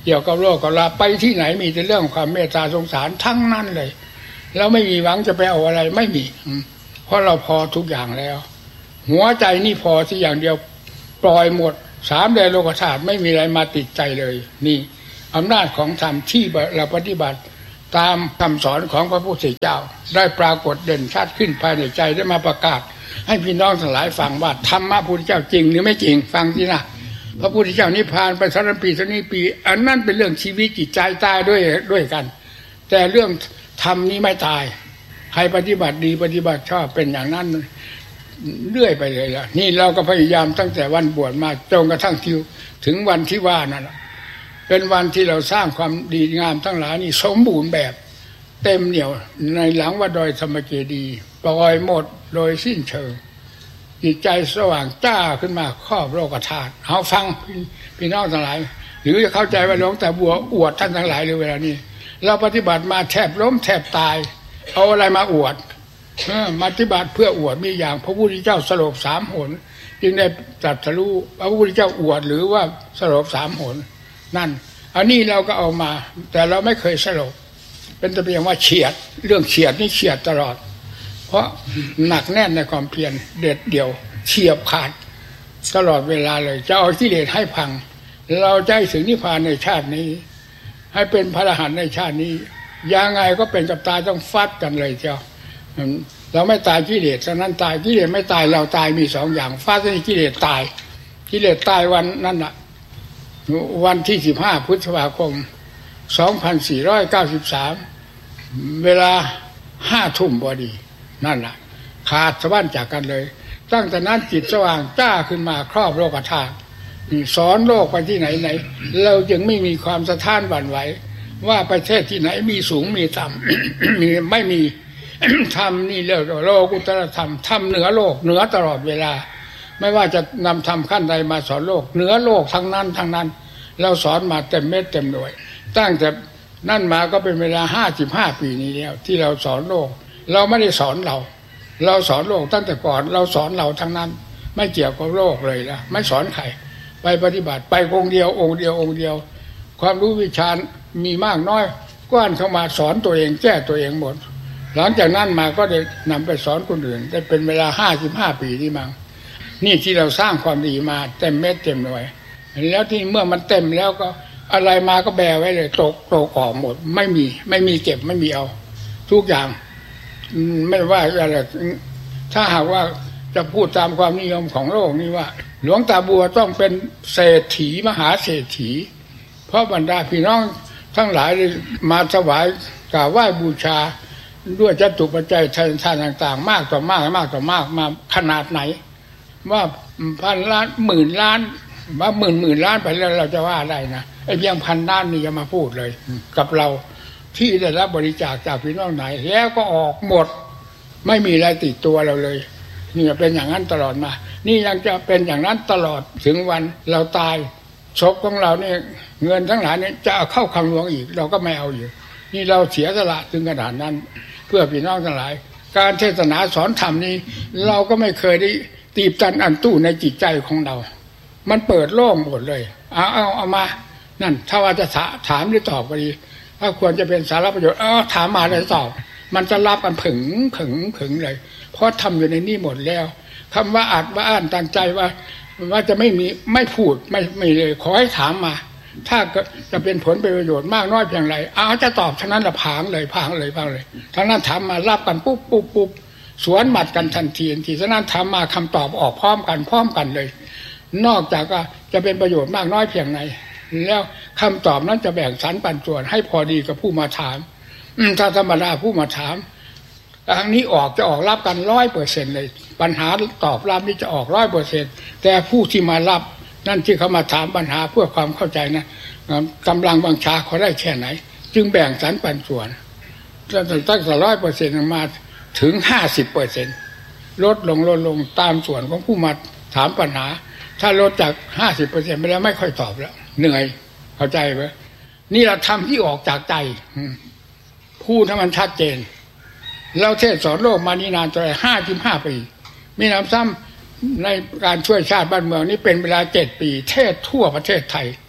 Speaker 3: กี่ยวกับโลกกับลาไปที่ไหนมีแต่เรื่องความเมตตาสงสารทั้งนั้นเลยแล้วไม่มีหวังจะไปเอาอะไรไม่มีเพราะเราพอทุกอย่างแล้วหัวใจนี่พอที่อย่างเดียวปล่อยหมดสามแดนโลกธาตุไม่มีอะไรมาติดใจเลยนี่อำนาจของธรรมที่เราปฏิบัติตามคำสอนของพระพุทธเจ้าได้ปรากฏเด่นชัดขึ้นภายในใจได้มาประกาศให้พี่น้องทั้งหลายฟังว่าธรรมะพุทธเจ้าจริงหรือไม่จริงฟังสินะพระพุทธเจ้านิพพานไปสักปีสักนี้ปีอันนั้นเป็นเรื่องชีวิตจิตใจตายด้วยด้วยกันแต่เรื่องธรรมนี้ไม่ตายใครปฏิบัติดีปฏิบัติชอบเป็นอย่างนั้นเรื่อยไปเลยล่ะนี่เราก็พยายามตั้งแต่วันบวชมาจนกระทั่งทิวถึงวันที่ว่านั่นเป็นวันที่เราสร้างความดีงามทั้งหลายนี่สมบูรณ์แบบเต็มเหนี่ยวในหลังว่าโดยธรรมเจดีย์ปล่อยหมดโดยสิ้นเชิงจิตใจสว่างจ้าขึ้นมาครอบโลกธาตุเอาฟังพี่น้องทั้งหลายหรือจะเข้าใจว่าหลวงตาบัวอวดท่านทั้งหลายเลยเวลานี้เราปฏิบัติมาแทบล้มแทบตายเอาอะไรมาอวดปฏิบัติเพื่ออวดมีอย่างพระพุทธเจ้าสลบสามหนจึงได้ตรัสรู้พระพุทธเจ้าอวดหรือว่าสลบสามหนนั่นอันนี้เราก็เอามาแต่เราไม่เคยสลบเป็นแต่เพียงว่าเฉียดเรื่องเฉียดนี่เฉียดตลอดเพราะหนักแน่นในความเพียรเด็ดเดี่ยวเฉียบขาดตลอดเวลาเลยจะเอากิเลสให้พังเราจะให้ถึงนิพพานในชาตินี้ให้เป็นพระอรหันต์ในชาตินี้ยังไงก็เป็นกับตายต้องฟัดกันเลยเจ้าเราไม่ตายกิเลสฉะนั้นตายกิเลสไม่ตายเราตายมีสองอย่างฟาดให้กิเลสตายกิเลสตายวันนั้นน่ะวันที่สิบห้าพฤษภาคมสองพันสี่ร้อยเก้าสิบสามเวลาห้าทุ่มพอดีนั่นแหละขาดสะบั้นจากกันเลยตั้งแต่นั้นจิตสว่างจ้าขึ้นมาครอบโลกธาตุสอนโลกไปที่ไหนไหนเราจึงไม่มีความสะท้านหวั่นไหวว่าประเทศที่ไหนมีสูงมีต่ำ มีไม่มี ธรรมนี่เรียกว่าโลกุตตรธรรมธรรมเหนือโลกเหนือตลอดเวลาไม่ว่าจะนำธรรมขั้นใดมาสอนโลกเหนือโลกทั้งนั้นทั้งนั้นเราสอนมาเต็มเม็ดเต็มหน่วยตั้งแต่นั่นมาก็เป็นเวลาห้าสิบห้าปีนี้แล้วที่เราสอนโลกเราไม่ได้สอนเราเราสอนโลกตั้งแต่ก่อนเราสอนเราทั้งนั้นไม่เกี่ยวกับโลกเลยนะไม่สอนใครไปปฏิบัติไปองค์เดียวองค์เดียวองค์เดียวความรู้วิชามีมากน้อยกว้านเข้ามาสอนตัวเองแก้ตัวเองหมดหลังจากนั้นมาก็ได้นำไปสอนคนอื่นได้เป็นเวลาห้าสิบห้าปีนี่มั้งนี่ที่เราสร้างความดีมาเต็มเม็ดเต็มหน่วยแล้วที่เมื่อมันเต็มแล้วก็อะไรมาก็แบไว้เลยตกตกออกหมดไม่มีไม่มีเก็บไม่มีเอาทุกอย่างไม่ว่าอะไรถ้าหากว่าจะพูดตามความนิยมของโลกนี่ว่าหลวงตาบัวต้องเป็นเศรษฐีมหาเศรษฐีเพราะบรรดาพี่น้องทั้งหลายมาถวายกราบไหว้บูชาด้วยจตุปัจจัยทานต่างๆมากต่อมากมากต่อมากมาขนาดไหนว่าพันล้านหมื่นล้านว่าหมื่นหมื่นล้านไปแล้วเราจะว่าอะไรนะไอ้เพียงพันล้านนี่จะมาพูดเลยกับเราที่ได้รับบริจาคจากพี่น้องไหนแล้วก็ออกหมดไม่มีอะไรติดตัวเราเลยนี่เป็นอย่างนั้นตลอดมานี่ยังจะเป็นอย่างนั้นตลอดถึงวันเราตายศพของเราเนี่ยเงินทั้งหลายเนี่ยจะเอาเข้าคำหลวงอีกเราก็ไม่เอาอยู่นี่เราเสียสละถึงขนาดนั้นเพื่อพี่น้องทั้งหลายการเทศนาสอนธรรมนี้เราก็ไม่เคยได้ตีบตันอันตู้ในจิตใจของเรามันเปิดโล่งหมดเลยเอาเอาเอามานั่นถ้าว่าจะถามหรือตอบก็ดีถ้าควรจะเป็นสาระประโยชน์เออถามมาเลยตอบมันจะรับกันผึ่งผึ่งผึ่งเลยเพราะทำอยู่ในนี้หมดแล้วคำว่าอัดว่าอ่านตั้งใจว่าว่าจะไม่มีไม่พูดไม่ไม่เลยขอให้ถามมาถ้าจะเป็นผลเป็นประโยชน์มากน้อยเพียงไรเอาจะตอบฉะนั้นละผางเลยผางเลยผางเลยทั้งนั้นถามมารับกันปุ๊บปุ๊บปุ๊บสวนหมัดกันทันทีทันทีฉะนั้นถามมาคำตอบออกพร้อมกันพร้อมกันเลยนอกจากว่าจะเป็นประโยชน์มากน้อยเพียงไรแล้วคำตอบนั้นจะแบ่งสรรปันส่วนให้พอดีกับผู้มาถามถ้าธรรมดาผู้มาถามทางนี้ออกจะออกรับกันร้อยเปอร์เซ็นต์เลยปัญหาตอบรับนี่จะออกร้อยเปอร์เซ็นต์แต่ผู้ที่มารับนั่นที่เขามาถามปัญหาเพื่อความเข้าใจนะกำลังบังชาเขาได้แค่ไหนจึงแบ่งสรรปันส่วนตั้งแต่ร้อยเปอร์เซ็นต์มาถึงห้าสิบเปอร์เซ็นต์ลดลงลดลงตามส่วนของผู้มาถามปัญหาถ้าลดจากห้าสิบเปอร์เซ็นต์ไปแล้วไม่ค่อยตอบแล้วเหนื่อยเข้าใจไหมนี่เราทำที่ออกจากใจพูดให้มันชัดเจนเราเทศสอนโลกมานี่นานตัวห้าสิบห้าปีมีน้ำซ้ำในการช่วยชาติบ้านเมืองนี่เป็นเวลาเจ็ดปีเทศทั่วประเทศไทย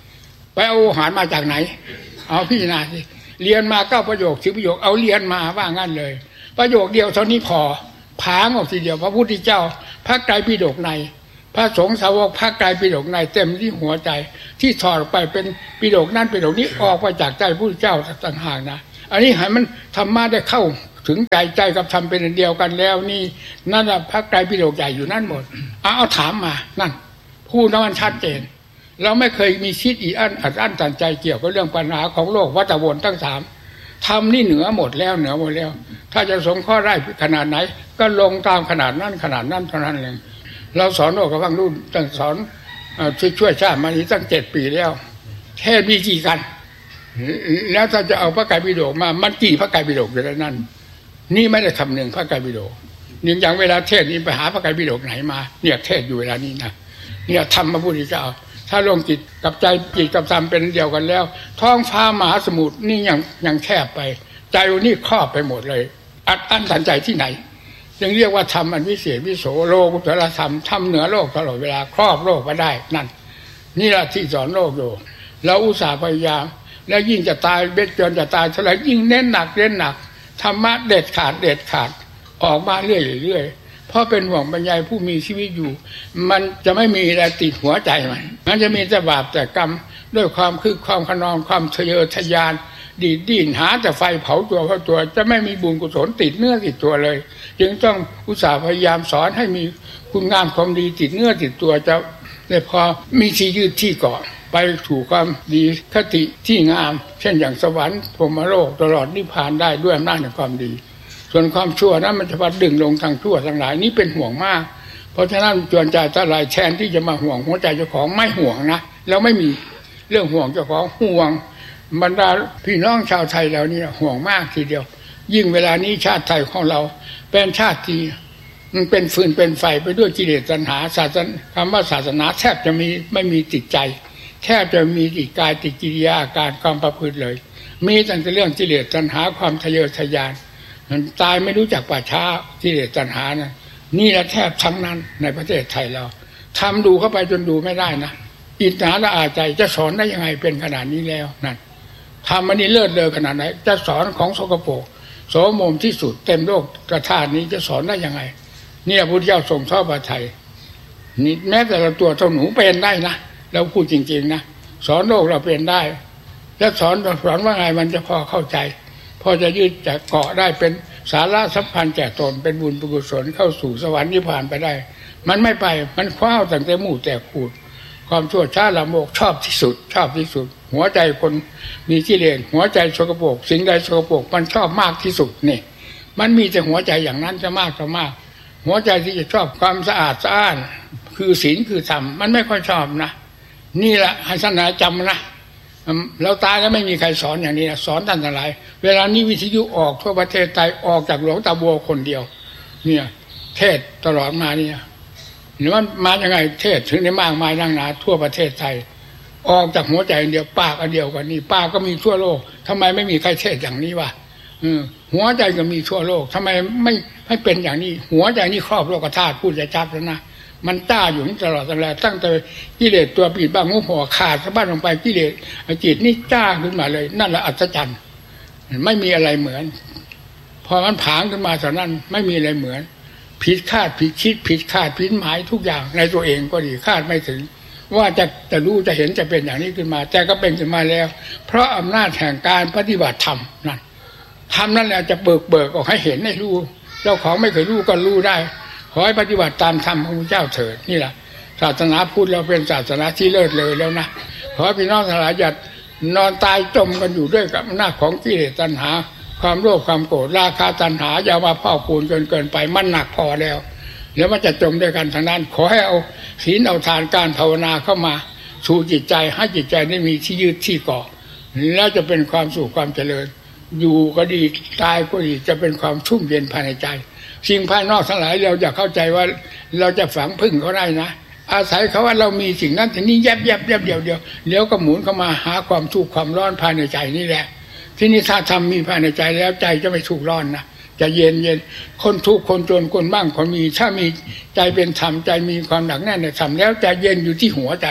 Speaker 3: ไปเอาอาหารมาจากไหนเอาพิจารณาสิเรียนมาเก้าประโยคสิบประโยคเอาเรียนมาว่างั้นเลยประโยคเดียวเท่านี้พอผางออกทีเดียวพระพุทธเจ้าพระไตรปิฎกในพระสงฆ์สาวกพระไตรปิฎกในเต็มที่หัวใจที่ถอดออกไปเป็นปิฎกนั่นปิฎกนี้ออกมาจากใจพระพุทธเจ้าต่างหากนะอันนี้ให้มันธรรมะได้เข้าถึงใจใจกับธรรมเป็นอันเดียวกันแล้วนี่นั่นแหละพระไตรปิฎกใหญ่อยู่นั่นหมดเอาเอาถามมานั่นพูดนั้นมันชัดเจนเราไม่เคยมีคิดอีอันอัดอั้นตันใจเกี่ยวกับเรื่องปัญหาของโลกวัฏวนทั้งสามทำนี่เหนือหมดแล้วเหนือหมดแล้วถ้าจะสงเคราะห์ได้ขนาดไหนก็ลงตามขนาดนั้นขนาดนั้นเท่านั้นเองเราสอนโลกกับฟังรุ่นตั้งสอนช่วยช่วยชาติมานี้ตั้งเจ็ดปีแล้วเทศมีกี่กันแล้วถ้าจะเอาพระไตรปิฎกมามันกี่พระไตรปิฎกอยู่ในนั้นนี่ไม่ได้คำหนึ่งพระไตรปิฎกนี่อย่างเวลาเทศนี้ไปหาพระไตรปิฎกไหนมาเนี่ยเทศอยู่เวลานี้นะเนี่ยธรรมพระพุทธเจ้าถ้าลงจิตกับใจจิตกับธรรมเป็นเดียวกันแล้วท้องฟ้ามหาสมุทรนี่ยังยังแคบไปใจนี่ครอบไปหมดเลยอัดอั้นตันใจที่ไหนจึงเรียกว่าธรรมอันวิเศษวิโสโลกุตตรธรรมทำเหนือโลกตลอดเวลาครอบโลกมาได้นั่นนี่แหละที่สอนโลกอยู่เราอุตส่าห์พยายามแล้วยิ่งจะตายเบ็ดจนจะตายเท่าไหร่ยิ่งเน้นหนักเน้นหนักธรรมะเด็ดขาดเด็ดขาดออกมาเรื่อยเรื่อยเพราะเป็นห่วงบรรยายผู้มีชีวิตอยู่มันจะไม่มีอะไรติดหัวใจมันมันจะมีแต่บาปแต่กรรมด้วยความคึกความขนองความทะเยอทะยานดีดดิ้นหาแต่ไฟเผาตัวเพราะตัวจะไม่มีบุญกุศลติดเนื้อติดตัวเลยจึงต้องอุตส่าห์พยายามสอนให้มีคุณงามความดีติดเนื้อติดตัวจะได้พอมีที่ยืดที่เกาะไปถูกความดีคติที่งามเช่นอย่างสวรรค์พรหมโลกตลอดนิพพานได้ด้วยอำนาจแห่งความดีส่วนความชั่วนั้นมันจะพัดดึงลงทางชั่วทั้งหลายนี้เป็นห่วงมากเพราะฉะนั้นจวนใจตะลายแทนที่จะมาห่วงหัวใจเจ้าของไม่ห่วงนะแล้วไม่มีเรื่องห่วงเจ้าของห่วงบรรดาพี่น้องชาวไทยเราเนี่ยห่วงมากทีเดียวยิ่งเวลานี้ชาติไทยของเราเป็นชาติที่มันเป็นฟืนเป็นไฟไปด้วยกิเลสตัณหาศาสนาคำว่าศาสนาแทบจะมีไม่มีติดใจแทบจะมีติดกายติดกิริยาอาการความประพฤติเลยมีแต่เรื่องกิเลสตัณหาความทะเยอทะยานตายไม่รู้จักป่าช้ากิเลสตัณหานะนี่แหละแทบทั้งนั้นในประเทศไทยเราทำดูเข้าไปจนดูไม่ได้นะอิจฉาละอาใจจะสอนได้ยังไงเป็นขนาดนี้แล้วนั่นทำมันนี่เลิศเลอขนาดไหนจะสอนของสกปรกโสมมที่สุดเต็มโลกกระทานี้จะสอนได้ยังไงเนี่ยพระพุทธเจ้าทรงชอบพระไทยนี่แม้แต่เราตัวเท่าหนูเป็นได้นะเราพูดจริงๆนะสอนโลกเราเป็นได้แล้วสอนสอนว่าไงมันจะพอเข้าใจพอจะยืดจะเกาะได้เป็นสาระสัมพันธ์แก่ตนเป็นบุญเป็นกุศลเข้าสู่สวรรค์นิพพานไปได้มันไม่ไปมันคว้าตั้งแต่หมู่แต่ขูดความชั่วช้าละโมกชอบที่สุดชอบที่สุดหัวใจคนมีกิเลสหัวใจสกปรกสิ่งใดสกปรกมันชอบมากที่สุดนี่มันมีแต่หัวใจอย่างนั้นจะมากก็มากหัวใจที่จะชอบความสะอาดสะอ้านคือศีลคือธรรมมันไม่ค่อยชอบนะนี่แหละให้ท่านนายจำนะเราตายแล้วไม่มีใครสอนอย่างนี้นะสอนท่านทั้งหลายเวลานี้วิทยุออกทั่วประเทศไทยออกจากหลวงตาบัวคนเดียวเนี่ยเทศตลอดมาเนี่ยหรือว่ามาอย่างไงเทศถึงได้มากมายนักหนาทั่วประเทศไทยออกจากหัวใจเดียวปากอันเดียวกันนี่ปากก็มีทั่วโลกทำไมไม่มีใครเทศอย่างนี้วะหัวใจก็มีทั่วโลกทำไมไม่ให้เป็นอย่างนี้หัวใจนี่ครอบโลกธาตุพูดจะชัดแล้วนะมันต้าอยู่ตลอดตลอดตั้งแต่กิเลสตัวปีบ้างงูหัวขาดสะบั้นลงไปกิเลสจิตนี่จ้าขึ้นมาเลยนั่นแหละอัศจรรย์ไม่มีอะไรเหมือนพอมันผางขึ้นมาเท่านั้นไม่มีอะไรเหมือนผิดคาดผิดคิดผิดคาดผิดหมายทุกอย่างในตัวเองก็ดีคาดไม่ถึงว่าจะจะรู้จะเห็นจะเป็นอย่างนี้ขึ้นมาแต่ก็เป็นขึ้นมาแล้วเพราะอำนาจแห่งการปฏิบัติธรรมนั่นธรรมนั่นแหละจะเบิกเบิกออกให้เห็นให้รู้เจ้าของไม่เคยรู้ก็รู้ได้ขอให้ปฏิบัติตามธรรมของพระเจ้าเถิดนี่แหละศาสนาพุทธเราเป็นศาสนาที่เลิศเลยแล้วนะขอให้พี่น้องทั้งหลายอย่านอนตายจมกันอยู่ด้วยกับอำนาจของกิเลสตัณหาความโลภความโกรธราคะตัณหาอย่ามาเผาปูนจนเกินไปมันหนักพอแล้วเดี๋ยวมันจะจมด้วยกันทางนั้นขอให้เอาศีลเอาทานการภาวนาเข้ามาสู่จิตใจให้จิตใจได้มีที่ยืดที่เกาะแล้วจะเป็นความสุขความเจริญอยู่ก็ดีตายก็ดีจะเป็นความชุ่มเย็นภายในใจสิ่งภายนอกทั้งหลายเราอยากเข้าใจว่าเราจะฝังพึ่งเขาได้นะอาศัยเขาว่าเรามีสิ่งนั้นสิ่งนี้แยบแยบแยบเดียวเดียวเดี๋ยวก็หมุนเข้ามาหาความทุกข์ความร้อนภายในใจนี่แหละที่นี่ถ้าทำมีภายในใจแล้วใจจะไม่ทุกข์ร้อนนะจะเย็นเย็นคนทุกข์คนจนคนบ้างคนมีถ้ามีใจเป็นธรรมใจมีความหนักแน่นในธรรมแล้วจะเย็นอยู่ที่หัวใจ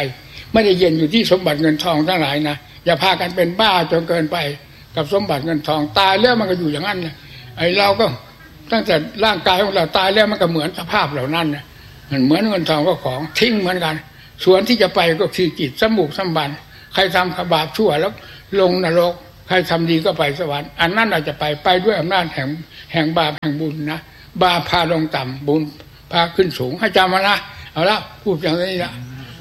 Speaker 3: ไม่ได้เย็นอยู่ที่สมบัติเงินทองทั้งหลายนะอย่าพากันเป็นบ้าจนเกินไปกับสมบัติเงินทองตายแล้วมันก็อยู่อย่างนั้นนะไอ้เราก็ตั้งแต่ร่างกายของเราตายแล้วมันก็เหมือนสภาพเหล่านั้นนะมันเหมือนเงินทองก็ของทิ้งเหมือนกันส่วนที่จะไปก็คือจิตสมุกสัมบันใครทำขบาปชั่วแล้วลงนรกใครทำดีก็ไปสวรรค์อันนั้นอาจจะไปไปด้วยอำนาจแห่งแห่งบาปแห่งบุญนะบาปพาลงต่ำบุญพาขึ้นสูงให้จำมานะเอาละพูดอย่างนี้ละ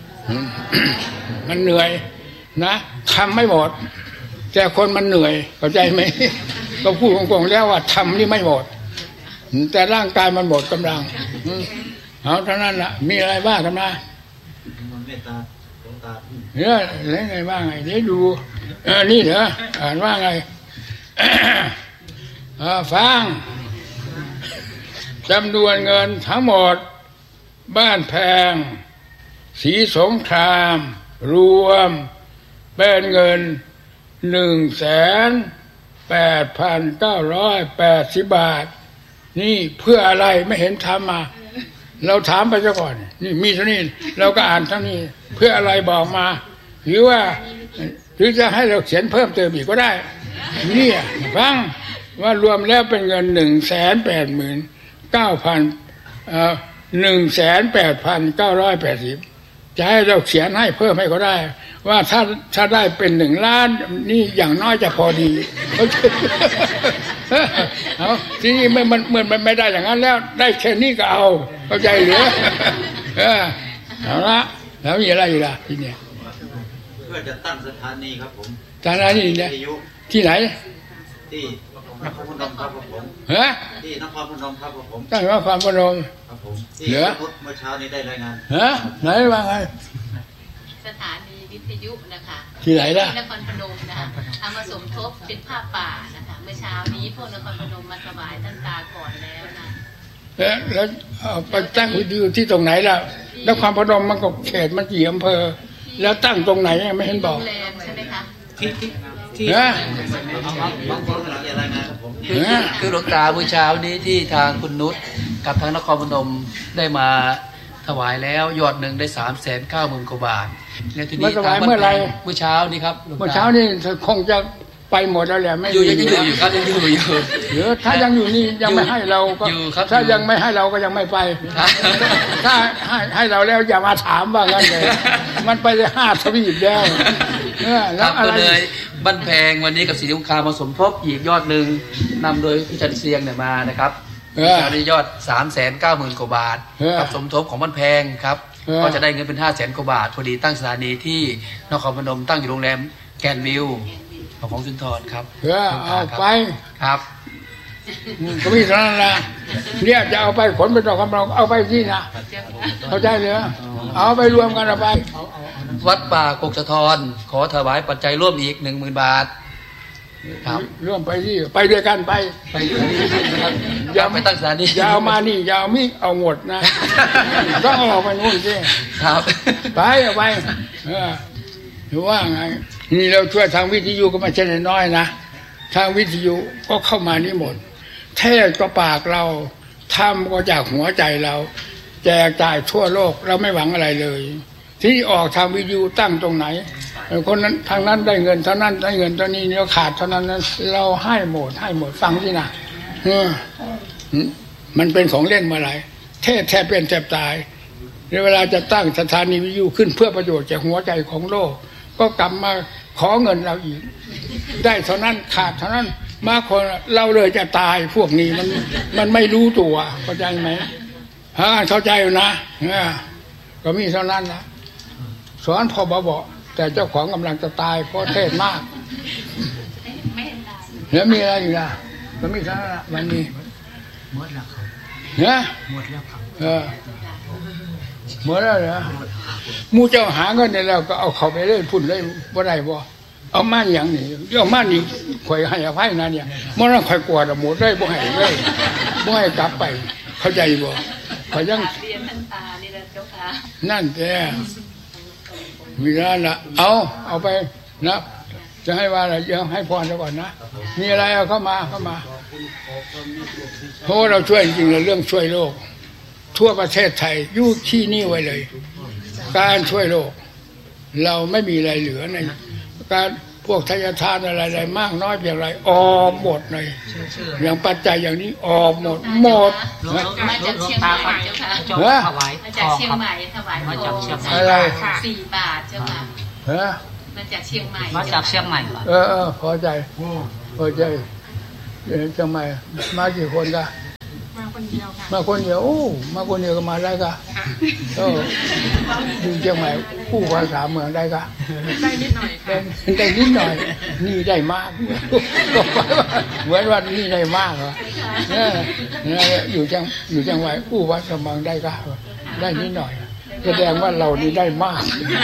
Speaker 3: มันเหนื่อยนะทำไม่หมดแต่คนมันเหนื่อยเข้าใจไหม ก็พูดโกงๆแล้วว่าทำนี่ไม่หมดแต่ร่างกายมันหมดกำลังเอาเท่านั้นละมีอะไรบ้างกันมา
Speaker 4: เมตตาหลวงตา
Speaker 3: เนี่ยอะไรไงบ้างไงเดี๋ยวดูเออนี่เหรออ่านว่าไง ฟังจำนวนเงินทั้งหมดบ้านแพงศรีสงครามรวมเป็นเงินหนึ่งแสนแปดพันเก้าร้อยแปดสิบบาทนี่เพื่ออะไรไม่เห็นทำมาเราถามไปซะก่อนนี่มีเท่านี้เราก็อ่านเท่านี้เพื่ออะไรบอกมาหรือว่าหรือจะให้เราเขียนเพิ่มเติมอีกก็ได้นี่ฟังว่ารวมแล้วเป็นเงินหนึ่งแสนแปดหมื่นเก้าพันเอ่อหนึ่งแสนแปดพันเก้าร้อยแปดสิบจะให้เราเขียนให้เพิ่มให้ก็ได้ว่าถ้าถ้าได้เป็นหนึ่งล้านนี่อย่างน้อยจะพอดีเอาทีนี้ไม่มันเหมือนมันไม่ได้อย่างนั้นแล้วได้แค่นี้ก็เอาเข้าใจหรือเออเอาละแล้วมีอะไรอีกล่ะทีเนี้ย
Speaker 4: เพื่อจะตั้งสถานีครับผม
Speaker 3: สถานีเนี่ยที่ไหน
Speaker 4: ที่นครพนมครับผม
Speaker 3: ฮะ
Speaker 4: ที่นครพนมครับผม
Speaker 3: ตั้งนครพนม
Speaker 4: ครับผมเหลือเมื่อเช้านี้ได้รายงาน
Speaker 3: ฮะไหนว่าไง
Speaker 5: สถานีวิทยุนะคะ
Speaker 3: ที่ไหนล่ะ
Speaker 5: นครพนมนะคะเอามาสมทบเป็นภาพป่านะคะเมื่อเช้านี้พวกนครพนมมาถวายท่านตาก่อนแล้วนะ
Speaker 3: แล้วแล้วไปตั้งวิทยุที่ตรงไหนล่ะนครพนมมันก็เขตมันกี่อำเภอแล้วตั้งตรงไหนไม่เห็นบอก
Speaker 5: ใช่ไหมคะ
Speaker 4: ที่ที่ที่
Speaker 6: คือคือหลวงตาเมื่อเช้านี้ที่ทางคุณนุชกับทางนครพนมได้มาถวายแล้วยอดหนึ่งได้สามแสนเก้าหมื่นกว่าบาทแล้วทีนี้
Speaker 3: ทางเมื่อไร
Speaker 6: เมื่อเช้านี้ครับ
Speaker 3: เมื่อเช้านี้คงจะไปหมดแล้วแหละไม่
Speaker 6: อยู่ยังอยู่อยู่ครับยังอยู่อยู่
Speaker 3: หรือถ้ายังอยู่นี่ยังไม่ให้เราก็ถ้ายังไม่ให้เราก็ยังไม่ไปถ้าให้ให้เราแล้วอย่ามาถามว่างั้นเลยมันไปได้ห้าทวีปแล้ว
Speaker 6: แล้วอะไรเลยบ้านแพงวันนี้กับศรีสงครามมาสมทบอีกยอดหนึ่งนำโดยพี่จันเซียงเนี่ยมานะครับยอดยอดสามแสนเก้าหมื่นกว่าบาทกับสมทบของบ้านแพงครับก็จะได้เงินเป็นห้าแสนกว่าบาทพอดีตั้งสถานีที่นครพนมตั้งอยู่โรงแรมแกรนด์วิวของสุนทรครับ
Speaker 3: เออเอาไป
Speaker 6: ครับ
Speaker 3: ก็มีเท่านั้นแหละเนี่ยจะเอาไปขนไปต่อคำเราเอาไปที่นะเข้าใจเลยเอาไปรวมกันเอาไป
Speaker 6: วัดป่ากกสะทอนขอถวายปัจจัยร่วมอีกหนึ่งหมื่นบาท
Speaker 3: ครับร่วมไปที่ไปด้วยกันไป
Speaker 6: ไปนะครับอย่าไปตั้งสถานี
Speaker 3: อย่าเอามานี่อย่าเอามิเอาหมดนะต้องออกไปนู่นสิ
Speaker 6: ครับ
Speaker 3: ไปเอาไปเออหรือว่าไงนี่เราช่วยทางวิทยุก็ไม่ใช่น้อยนะทางวิทยุก็เข้ามานี่หมดเทศก็ปากเราทำก็จากหัวใจเราแจกจ่ายทั่วโลกเราไม่หวังอะไรเลยที่ออกทางวิทยุตั้งตรงไหนคนนั้นทางนั้นได้เงินเท่านั้นได้เงินเท่านี้เราขาดเท่านั้นเราให้หมดให้หมดฟังที่นะมันเป็นของเล่นเมื่อไหร่เทศแทบเป็นแทบตายในเวลาจะตั้งสถานีวิทยุขึ้นเพื่อประโยชน์แก่หัวใจของโลกก็กลับมาขอเงินเราอีกได้เท่านั้นขาดเท่านั้นมาคนเราเลยจะตายพวกนี้มันมันไม่รู้ตัวเข้าใจไหมฮะเข้าใจอยู่นะก็มีเท่านั้นนะสอนพอบอกแต่เจ้าของกำลังจะตายเพราะเทศมากแล้วมีอะไรอยู่ล่ะก็มีเท่านั้นมันมีหมดแล้วครับเนี่ยหมดแล้วครับเออหมดแล้วเหรอมูเจ้าหาเงินได้แล้วก็เอาเขาไปเล่นพุ่นเล่นบ่ได้บ่เอามาอย่างนี้เอามานี่ข่อยให้อภัยนะเนี่ยเมื่อนั้นข่อยกลัวหมดได้บ่ให้เลยบ่ให้กลับไปเข้าใจบ่ข่อยยัง
Speaker 5: เรียนท่านตานี่แหละเจ้าค่ะ
Speaker 3: นั่นแท้มีแล้วนะเอาเอาไปนะจะให้ว่าอะไรเดี๋ยวให้พรซะก่อนนะมีอะไรเอาเข้ามาเข้ามาเพราะเราช่วยจริงๆเรื่องช่วยโลกทั่วประเทศไทยอยู่ที่นี่ไว้เลยการช่วยโลกเราไม่มีอะไรเหลือในการพวกทายทานอะไรๆมากน้อยเพียงไรออมหมดเลยอย่างปัจจัยอย่างนี้ออมหมดหมด
Speaker 5: มาจากเชียงใหม่เจ้าค่ะมาจากเชียงใหม่ถวายมาจากเชียงใหม่อะไรสี่บาทเจ้าค่ะมาจากเชียงใหม่มาจากเชียงใหม่
Speaker 3: เออเออพอใจพอใจเชียงใหม่มากี่คนกันมาคนเดียวค่ะมาคนเดียวโอ้มาคนเดียวก็มาได้ก็ก็ดูเชียงใหม่ผู้ภาษาเมืองได้ก็
Speaker 5: ได้นิดหน่อยค่ะ
Speaker 3: ได้นิดหน่อยนี่ได้มากเหมือนว่านี่ได้มากเหรอเนี่ยอยู่จังอยู่จังหวัดผู้ภาษาเมืองได้ก็ได้นิดหน่อยแสดงว่าเรานี่ได้มาก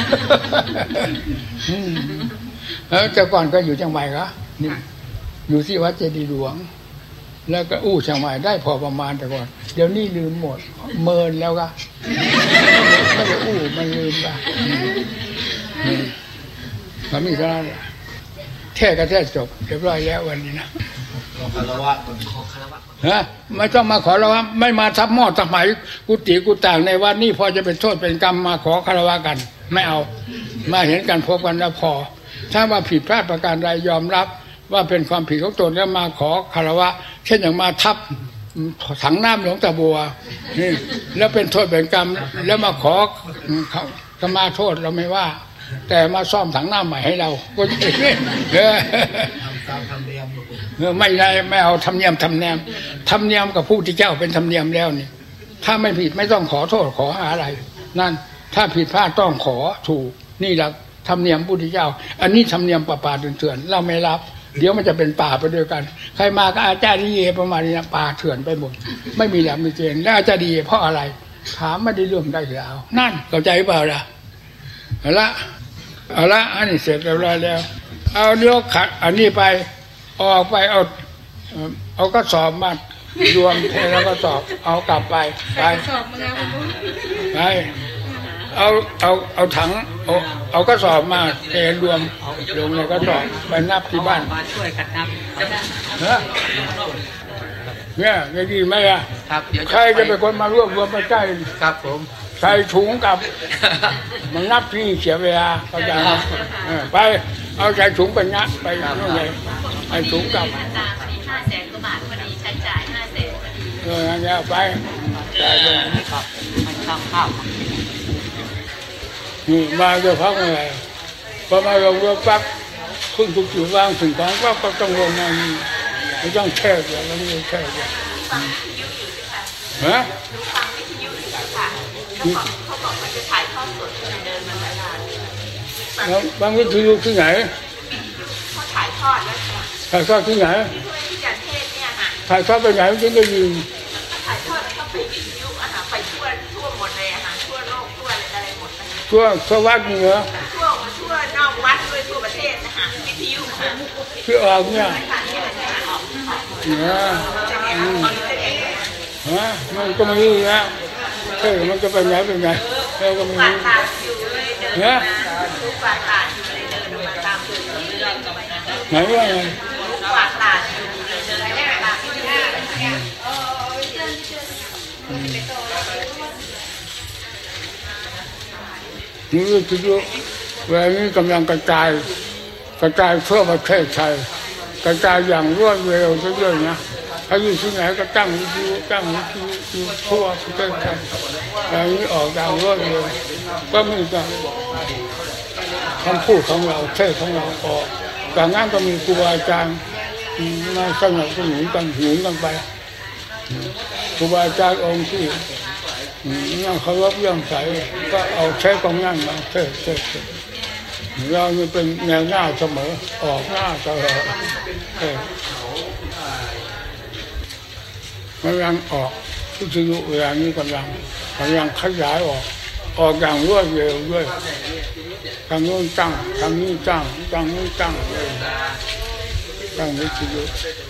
Speaker 3: แล้วแต่ก่อนก็อยู่จังหวัดก็นี่อยู่ที่วัดเจดีย์หลวงแล้วก็อู้เชียงใหม่ได้พอประมาณแต่ก่อนเดี๋ยวนี้ลืมหมดเมินแล้วก็ไม่ได้อู้มันลืมไปมันมีเท่านั้นแท้ก็แท้จบเรียบร้อยแล้ววันนี้นะ
Speaker 4: ขอคารวะขอคารวะ
Speaker 3: ฮะไม่ต้องมาขอคารวะไม่มาทับหม้อทับไหมกุฏิกุต่างในวันนี้พอจะเป็นโทษเป็นกรรมมาขอคารวะกันไม่เอามาเห็นกันพบกันแล้วพอถ้าว่าผิดพลาดประการใดยอมรับว่าเป็นความผิดของตนแล้วมาขอคารวะเช่นอย่างมาทับถังน้ำหลวงตาบัวนี่แล้วเป็นโทษเป็นกรรมแล้วมาขอขมาโทษเราไม่ว่าแต่มาซ่อมถังน้ำใหม่ให้เราก็เออไม่ได้ไม่เอาธรรมเนียมธรรมเนียมธรรมเนียมกับผู้ที่เจ้าเป็นธรรมเนียมแล้วนี่ถ้าไม่ผิดไม่ต้องขอโทษขออะไรนั่นถ้าผิดพลาดต้องขอถูกนี่แหละธรรมเนียมผู้ที่เจ้าอันนี้ธรรมเนียมป่าป่าเถื่อนเราไม่รับเดี๋ยวมันจะเป็นป่าไปด้วยกันใครมาก็อาจารย์ดีประมาณนี้ป่าเถื่อนไปหมดไม่มีหลักมีเกณฑ์แล้วอาจารย์ดีเพราะอะไรถามไม่ได้เรื่องได้แล้วนั่นเข้าใจเปล่าล่ะเอาละเอาละอันนี้เสร็จเรียบร้อยแล้วเอาเดี๋ยวขัดอันนี้ไปออกไปเอาเอาก็สอบมารวมแล้วก็สอบเอากลับไปไปไปเอาเอาเอาถังเอาเอาก็สอบมาเทรวมลงแล้วก็สอบไปนับที่บ้าน
Speaker 5: มาช่วยกันนับ
Speaker 3: เนี่ยจะดีไหมอ่ะใครจะเป็นคนมารวบรวมไปใกล้
Speaker 6: ครับผม
Speaker 3: ใส่ถุงกับมันนับที่เสียเวลาเข้าใจไปเอาใส่ถุงไปนับไปนู่นเลยใส่ถุงกับ
Speaker 5: ห้าแสนกว่าบาทพอดีใช้จ่ายห้าแสนพอดี
Speaker 3: เออเนี่ยไปจ่ายไป
Speaker 5: ครับมันข้าวข้าว
Speaker 3: นี่มาจะพักอะไรพอมาลงเรือปั๊บขึ้นทุกจุดวางถึงทางปั๊บก็ต้องลงมาไม่ต้องแช่เดี๋ยวแล้วไม่แช่เดี๋ยวฮะ
Speaker 5: เขาบอกว่าจะถ่ายทอดสดเดินมาหลาย
Speaker 3: ๆแล้วบางวิทยุที่ไหน
Speaker 5: เขาถ่ายทอดแล้ว
Speaker 3: ถ่ายทอดที่ไหน
Speaker 5: ที่จันเทศเนี่ยค่ะ
Speaker 3: ถ่ายทอดไปไหนจึงได้ยิน
Speaker 5: ถ่ายทอดแล้วก็ไปวิทยุอาหารไปทั่วทั่วหมดเลยอาหารทั่วโลกทั่วอะไรหมด
Speaker 3: ทั่วทั่ววัดนี่เหรอ
Speaker 5: ทั่วทั่วนอกวัดด้วยทั่วประเทศนะคะวิทยุค่ะ
Speaker 3: ที่ออกเนี่ยเนี่ยฮะมันก็ไม่รู้แล้วเออมันจะไปไหนไปไหนเราก็ไม่รู้เนี่ยไหนว่าไงนี่คือเวลานี้กำลังกระจายกระจายทั่วประเทศไทยกระจายอย่างรวดเร็วเรื่อยๆนะถ้าอยู่ที่ไหนก็ตั้งวิทยุตั้งวิทยุทั่วประเทศไทยอย่างนี้ออกอย่างรวดเร็วก็มีการคำพูดของเราเทศของเราออกแต่งั้นก็มีครูบาอาจารย์มาสนับสนุนกันหนุนกันไปครูบาอาจารย์องค์ที่นั่งเคารพเรื่องใสก็เอาใช้กองนั่งมาเทศเทศเราจะเป็นแนวหน้าเสมอออกหน้าตลอดกำลังออกทุกสิ่งเวลานี้กำลังกำลังขยายออกออกอย่างรวดเร็วด้วยทางโน้นตั้งทางนี้ตั้งทางนี้ตั้งเลยตั้งวิทยุ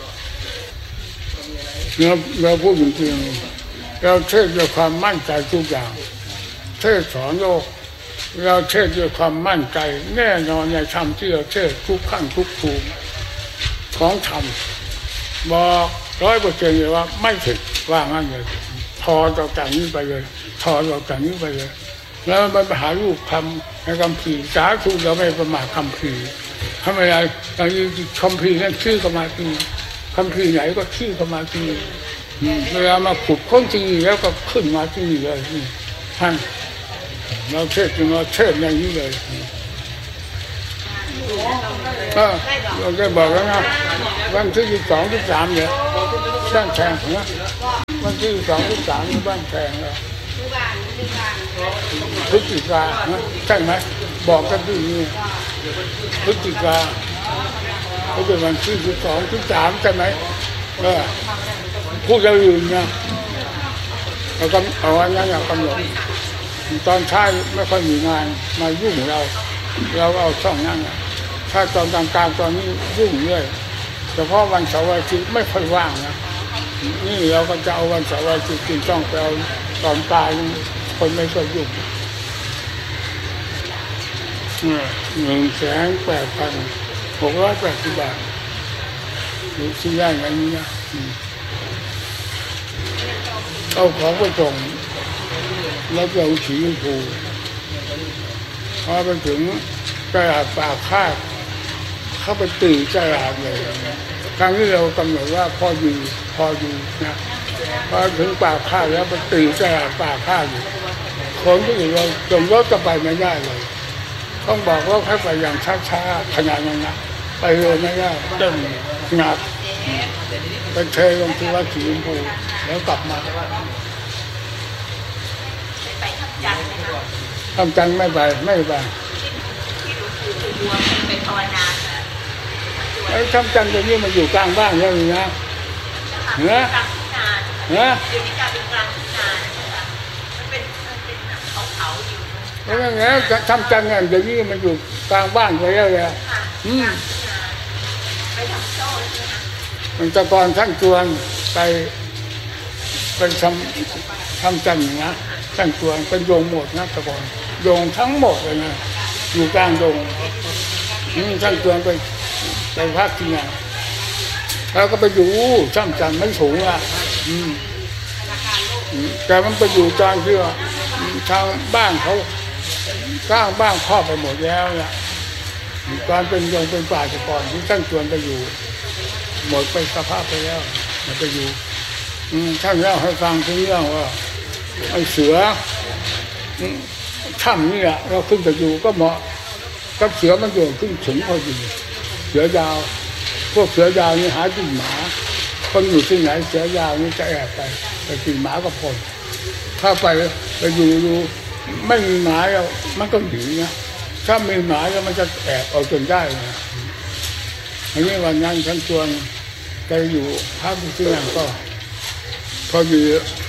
Speaker 3: เราเราพูดจริงๆเราเทศด้วยความมั่นใจทุกอย่างเทศสอนโลกเราเทศด้วยความมั่นใจแน่นอนในธรรมที่เราเทศทุกขั้นทุกภูมิของธรรมบอกร้อยเปอร์เซ็นต์เลยว่าไม่ผิดว่างั้นเลยทอต่อจากนี้ไปเลยทอต่อจากนี้ไปเลยแล้วมันไปหารูปคำในคำพีสาธุเราไม่ประมาทคำพีทำไมอะไรตอนนี้คำพีนั่นชื่อสมาธิคำพีไหนก็ชื่อสมาธิเวลามาขุดค้นจริงแล้วก็ขึ้นมาที่นี่เลยท่านเราเทศเราเทศอย่างนี้เลยก็เราได้บอกแล้วนะวันที่ยี่สิบสองที่สามเนี่ยบ้านแพงนะวันที่ยี่สิบสองที่สามนี่บ้านแพงแล้วพฤศจิกาใช่ไหมบอกกันที่นี่พฤศจิกาเขาเป็นวันที่ยี่สิบสองที่สามใช่ไหมเออผู้จะลืมนะเราก็เอาไว้งั้นอย่างกำหนดตอนท้ายไม่ค่อยมีงานมายุ่งเราเราเอาช่องนั่งถ้าตอนกลางๆตอนนี้ยุ่งเรื่อยเฉพาะวันเสาร์อาทิตย์ไม่ค่อยว่างนะนี่เราก็จะเอาวันเสาร์อาทิตย์กินต้องไปเอาตอนตายคนไม่ค่อยยุ่งหนึ่งแสนแปดพันหกร้อยแปดสิบบาทดูที่ย่านอย่างนี้นะเอาของไปส่งแล้วก็เอาสีชมพูพอไปถึงตลาดปากคาดเข้าไปตีตลาดเลยครั้งนี้เรากำหนดว่าพออยู่พออยู่นะพอถึงปากคาดแล้วไปตีตลาดปากคาดอยู่คนที่อยู่เราจมรถจะไปไม่ได้เลยต้องบอกว่าให้ไปอย่างช้าๆขนาดนั้นนะไปเร็วไม่ได้เต้นหนักไปเทลงที่วัดสีชมพูแล้วกลับมาทำจันไม่ไปไม่ไปไอ้ทำจันตัวนี้มันอยู่กลางบ้านแล้วนี่นะเนื้อเนื้อแล้วไงทำจันเนี่ยเดี๋ยวนี้มันอยู่กลางบ้านไปแล้วเลยอืมมันตะกอนท่านชวนไปเป็นทำทำจันนะท่านชวนเป็นโยงหมดนะตะกอนโยงทั้งหมดเลยนะอยู่กลางโยงนี่ท่านชวนไปไปพักที่ไหนแล้วก็ไปอยู่ช่ำจันไม่สูงอ่ะอืมแต่มันไปอยู่ตอนที่ว่าทางบ้านเขาสร้างบ้านครอบไปหมดแล้วเนี่ยตอนเป็นโยงเป็นป่าตะกอนที่ท่านชวนไปอยู่หมดไปสภาพไปแล้วมันไปอยู่ท่านเล่าให้ฟังถึงเรื่องว่าไอ้เสือถ้ำนี่แหละเราขึ้นไปอยู่ก็เหมาะกับเสือมันโยนขึ้นถึงพอดีเสือยาวพวกเสือยาวนี่หากินหมาคนอยู่ที่ไหนเสือยาวนี่จะแอบไปไปกินหมากับคนถ้าไปไปอยู่อยู่ไม่มีหมาแล้วมันก็หนีนะถ้ามีหมาแล้วมันจะแอบเอาจนได้นะอันนี้วันนั้นท่านชวนไปอยู่พักที่นั่นก็พอดี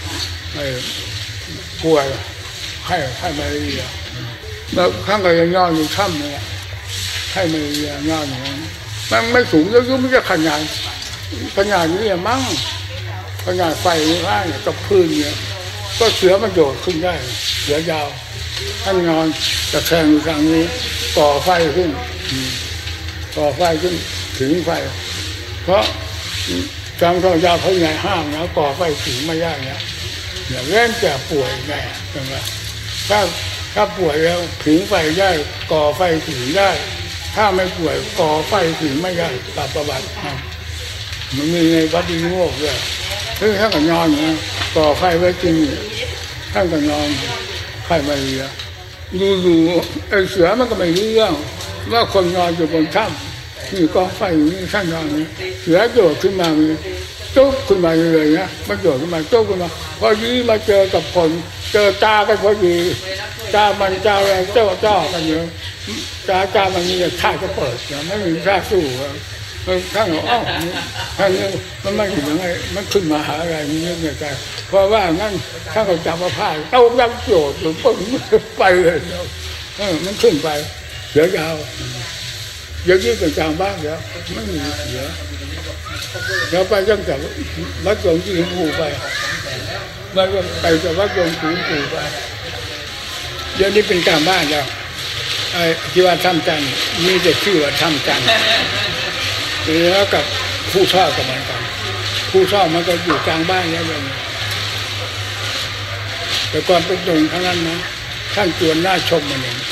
Speaker 3: ป่วยให้ให้มาเรียแล้วข้างก็ยังนอนอยู่ถ้ำเนี่ยให้มาเรียนอนอยู่มันไม่สูงแล้วยุ่งไม่จะขนาดขนาดนี้มั้งขนาดไฟล่างเนี่ยกับพื้นเนี่ยก็เสือมันโดดขึ้นได้เสือยาวท่านนอนตะแคงอยู่ทางนี้ก่อไฟขึ้นก่อไฟขึ้นถึงไฟเพราะจำเขายาเขาใหญ่ห้ามนะก่อไฟถึงไม่ได้เนี่ยอย่าเล่นแต่ป่วยแน่ใช่ไหมถ้าถ้าป่วยแล้วถึงไฟได้ก่อไฟถึงได้ถ้าไม่ป่วยก่อไฟถึงไม่ได้ตามประวัติมันมีในวัดดิโมกด้วยคือท่านก็นอนนะก่อไฟไว้จริงท่านก็นอนไฟมาเรียดูดูไอ้เสือมันก็ไม่รู้เรื่องว่าคนนอนอยู่บนถ้ำที่กองไฟอยู่นี่ท่านนอนนี่เสือโดดขึ้นมาจุ๊บขึ้นมาเลยนะมันโดดขึ้นมาจุ๊บขึ้นมาพอดีมาเจอกับคนเจอตากันพอดีตามันตาแรงเจ้าเจ้ากันเยอะตาตามันนี่ท่าก็เปิดไม่มีท่าสู้ท่านบอกอ้าวท่านมันไม่เห็นยังไงมันขึ้นมาหาอะไรนี่เนี่ยใจเพราะว่างั้นท่านก็จับมาผ้าเอายักโจดหรือปนไปเลยเออมันขึ้นไปเสือยาวเดี๋ยวนี้เป็นกลางบ้านแล้วไม่มีเสือเราไปตั้งแต่วัดหลวงปู่ปู่ไปมันก็ไปจากวัดหลวงปู่ปู่ไปเดี๋ยวนี้เป็นกลางบ้านแล้วไอ้ที่ว่าทำจันมีแต่ชื่อว่าทำจันแล้วกับผู้ชอบกับมันกันผู้ชอบมันก็อยู่กลางบ้านแล้วเลยแต่ก่อนเป็นดงทั้งนั้นนะท่านจวนหน้าชมมันเอง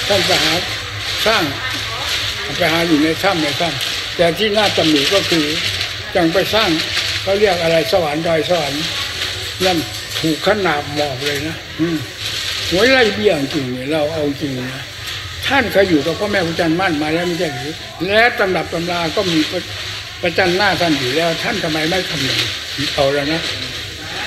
Speaker 3: ท่านไปหาสร้างไปหาอยู่ในถ้ำในถ้ำแต่ที่น่าตำหนิก็คือจังไปสร้างเขาเรียกอะไรสวรรค์ดอยสวรรค์นั่นถูกขนาบหมอกเลยนะหวยไล่เบี้ยจริงเนี่ยเราเอาจริงนะท่านเคยอยู่กับพ่อแม่พระจันทร์มั่นมาแล้วไม่ใช่หรือและตำรับตำราก็มีประจันหน้าท่านอยู่แล้วท่านทำไมไม่คำนึงเอาแล้วนะ